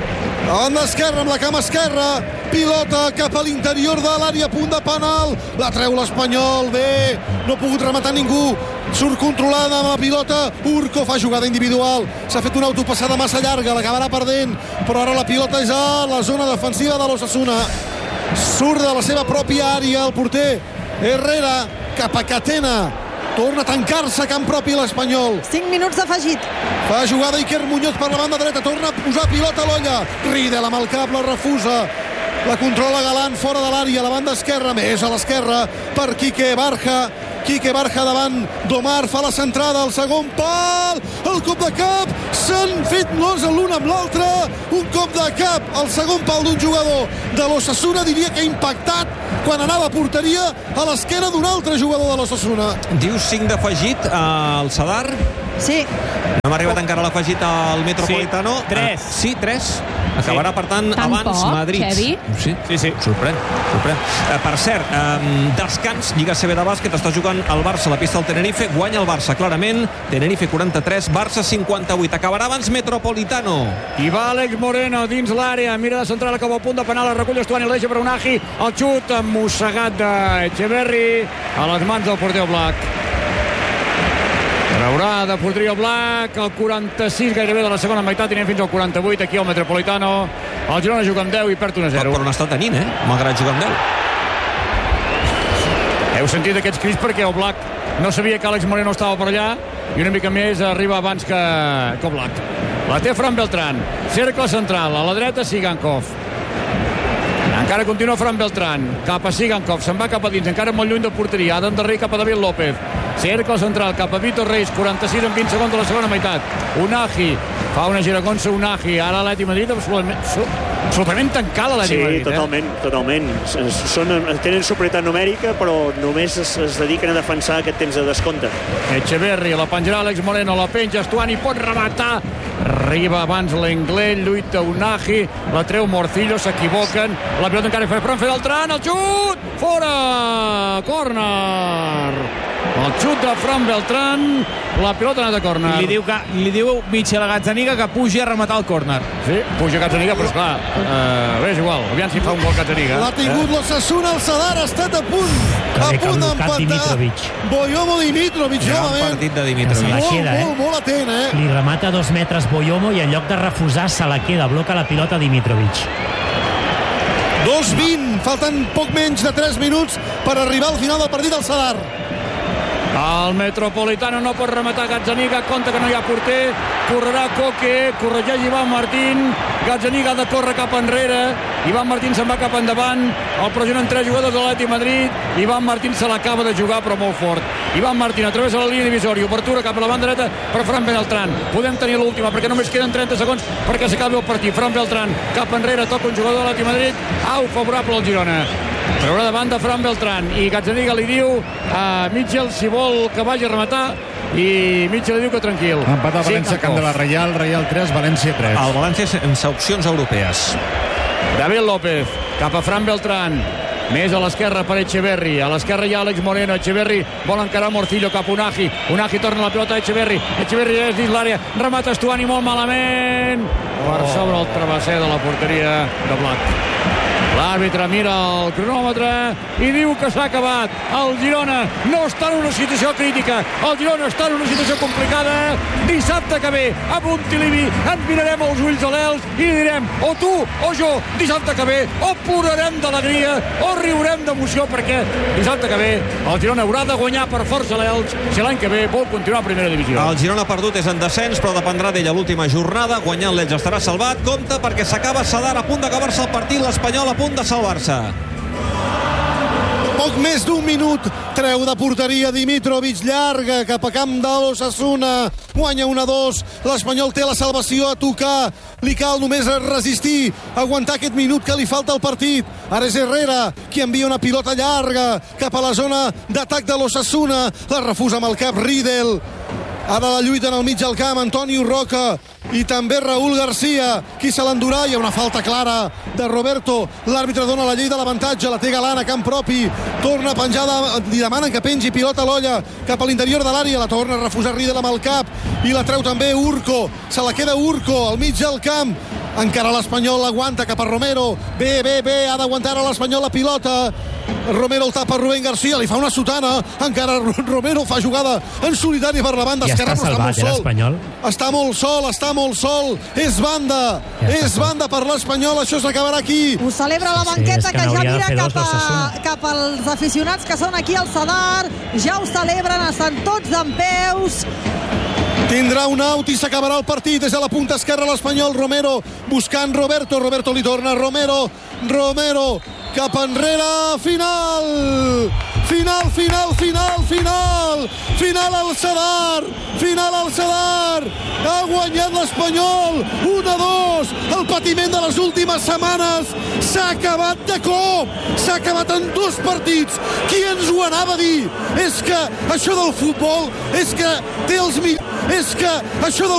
a banda esquerra amb la cama esquerra, pilota cap a l'interior de l'àrea, punt de penal, la treu l'Espanyol, bé, no ha pogut rematar ningú, surt controlada amb la pilota, Urco fa jugada individual, s'ha fet una autopassada massa llarga, l'acabarà perdent, però ara la pilota és a la zona defensiva de l'Osasuna, surt de la seva pròpia àrea el porter Herrera cap a Catena, torna a tancar-se a camp propi l'Espanyol. cinc minuts d'afegit. Fa jugada Iker Muñoz per la banda dreta, torna a posar pilota a l'olla, Riedel amb el cap, la refusa, la controla Galán fora de l'àrea, a la banda esquerra, més a l'esquerra per Quique Barja, Quique Barja davant d'Omar, fa la centrada, el segon pal, el cop de cap, s'han fet nos l'un amb l'altre, un cop de cap, el segon pal d'un jugador de l'Osasuna, diria que ha impactat quan anava a porteria a l'esquena d'un altre jugador de l'Osasuna. Dius cinc d'afegit al Sadar? Sí. No hem arribat encara a l'afegit al Metropolitano. Sí, tres. Ah, sí, tres. Acabarà, per tant, Tan abans poc, Madrid. Xevi? Sí, sí, sí. Sorprèn, sorprèn. Eh, per cert, eh, descans, Lliga C B de bàsquet, està jugant el Barça a la pista del Tenerife, guanya el Barça, clarament. Tenerife quaranta-tres, Barça cinquanta-vuit. Acabarà abans Metropolitano. I va Àlex Moreno dins l'àrea, mira de centrar cap al punt de penal, el recull Estuani, el deixa per Unagi, el xut mossegat d'Echeverri a les mans del porter Black. Traurà de porteria Black, el quaranta-sis gairebé de la segona meitat, i anem fins al quaranta-vuit aquí al Metropolitano. El Girona juga amb deu i perd un a zero. Però n'està tenint, eh? Malgrat jugar amb deu. Heu sentit aquests crits perquè el Black no sabia que Àlex Moreno estava per allà i una mica més arriba abans que, que el Black. La té Fran Beltrán, cercle central, a la dreta Sigankov. Encara continua Fran Beltrán, cap a Sigankov, se'n va cap a dins, encara molt lluny de porteria, ha d'endarrer cap a David López. Cercle central, cap a Vítor Reis, quaranta-sis en vint segons de la segona meitat. Unagi, fa una giragonsa Unagi, ara l'Atlètic Madrid absolutament, absolutament tancada l'Atlètic Sí, Madrid. totalment, eh? totalment. Són, tenen superioritat numèrica, però només es, es dediquen a defensar aquest temps de descompte. Echeverri, la penjarà Àlex Moreno, la penja Estuani, pot rematar. Arriba abans l'Englell, lluita Unagi, la treu Morcillo, s'equivoquen. La pilota encara fa Fran Beltrán, el xut! Fora! Córner! El xut de Fran Beltrán, la pilota anat a córner. Li diu, que, li diu Michel Gazzaniga que pugi a rematar el córner. Sí, puja Gazzaniga, però esclar, uh, bé, és igual, aviam si fa un gol Gazzaniga. L'ha tingut eh? l'Osasuna, el Sadar ha estat a punt, a bé, que punt ha blocat d'empatar. Dimitrovic. Boyomo Dimitrovic, Gran novament. partit de Dimitrovic. Se la Molt, queda, eh? molt, molt atent, eh? Li remata a dos metres Boyomo i en lloc de refusar se la queda, bloca la pilota Dimitrovic. dos vint, falten poc menys de tres minuts per arribar al final del partit del Sadar. El Metropolitano no pot rematar Gazzaniga, compta que no hi ha porter, correrà Coque, corregeix Ivan Martín, Gazzaniga ha de córrer cap enrere, Ivan Martín se'n va cap endavant, el pressionen tres jugadors de l'Atlètic Madrid, Ivan Martín se l'acaba de jugar però molt fort. Ivan Martín a través de la línia divisòria, obertura cap a la banda dreta per Fran Beltrán. Podem tenir l'última perquè només queden trenta segons perquè s'acabi el partit. Fran Beltrán cap enrere, toca un jugador de l'Atlètic Madrid, au, favorable al Girona. Traurà davant de Fran Beltrán i Gazzaniga li diu a Mitchell si vol que vagi a rematar i Mitchell li diu que tranquil. Empat a València, camp de la Reial, Reial tres, València tres. El València sense opcions europees. David López cap a Fran Beltrán, més a l'esquerra per Echeverri, a l'esquerra hi ha Àlex Moreno, Echeverri vol encarar Morcillo cap a Unagi, Unagi torna la pilota a Echeverri, Echeverri és dins l'àrea, remata Estuani molt malament per sobre el travesser de la porteria de Black. L'àrbitre mira el cronòmetre i diu que s'ha acabat. El Girona no està en una situació crítica. El Girona està en una situació complicada. Dissabte que ve, a Montilivi, ens mirarem els ulls a l'Elx i direm, o tu o jo, dissabte que ve, o plorarem d'alegria o riurem d'emoció, perquè dissabte que ve el Girona haurà de guanyar per força l'Elx si l'any que ve vol continuar a primera divisió. El Girona perdut és en descens, però dependrà d'ell a l'última jornada. Guanyant l'Elx estarà salvat. Compte perquè s'acaba Sadar, a punt d'acabar-se el partit, l'Espanyol a punt de salvar-se. Poc més d'un minut, treu de porteria Dimitrovic, llarga cap a camp de l'Osasuna, guanya un a dos, l'Espanyol té la salvació a tocar, li cal només resistir, aguantar aquest minut que li falta al partit. Ara és Herrera qui envia una pilota llarga cap a la zona d'atac de l'Osasuna, la refusa amb el cap Riedel. Ara la lluita en el mig del camp, Antonio Roca i també Raúl García, qui se l'endurà. Hi ha una falta clara de Roberto, l'àrbitre dona la llei de l'avantatge, la té Galán a camp propi, torna penjada, li demanen que pengi pilota a l'olla cap a l'interior de l'àrea, la torna a refusar Riedel amb el cap i la treu també Urco, se la queda Urco al mig del camp. Encara l'Espanyol aguanta cap a Romero, bé, bé, bé, ha d'aguantar a l'Espanyol la pilota. Romero el tapa Rubén García, li fa una sotana, encara Romero fa jugada en solitari per la banda ja esquerra, està però salvat, està molt sol. Està Està molt sol, està molt sol, és banda, ja és banda per l'Espanyol, això s'acabarà aquí. Ho celebra la banqueta, sí, que, que ja mira cap, a, dos, cap als aficionats que són aquí al Sadar, ja ho celebren, estan tots dempeus. Tindrà un out i s'acabarà el partit. Des de la punta esquerra l'Espanyol, Romero buscant Roberto, Roberto li torna Romero, Romero cap enrere, final final, final, final final final al Sadar, final al Sadar, ha guanyat l'Espanyol un a dos. El patiment de les últimes setmanes s'ha acabat de cop, s'ha acabat en dos partits. Qui ens ho anava a dir? És que això del futbol és que té els millors, és que això del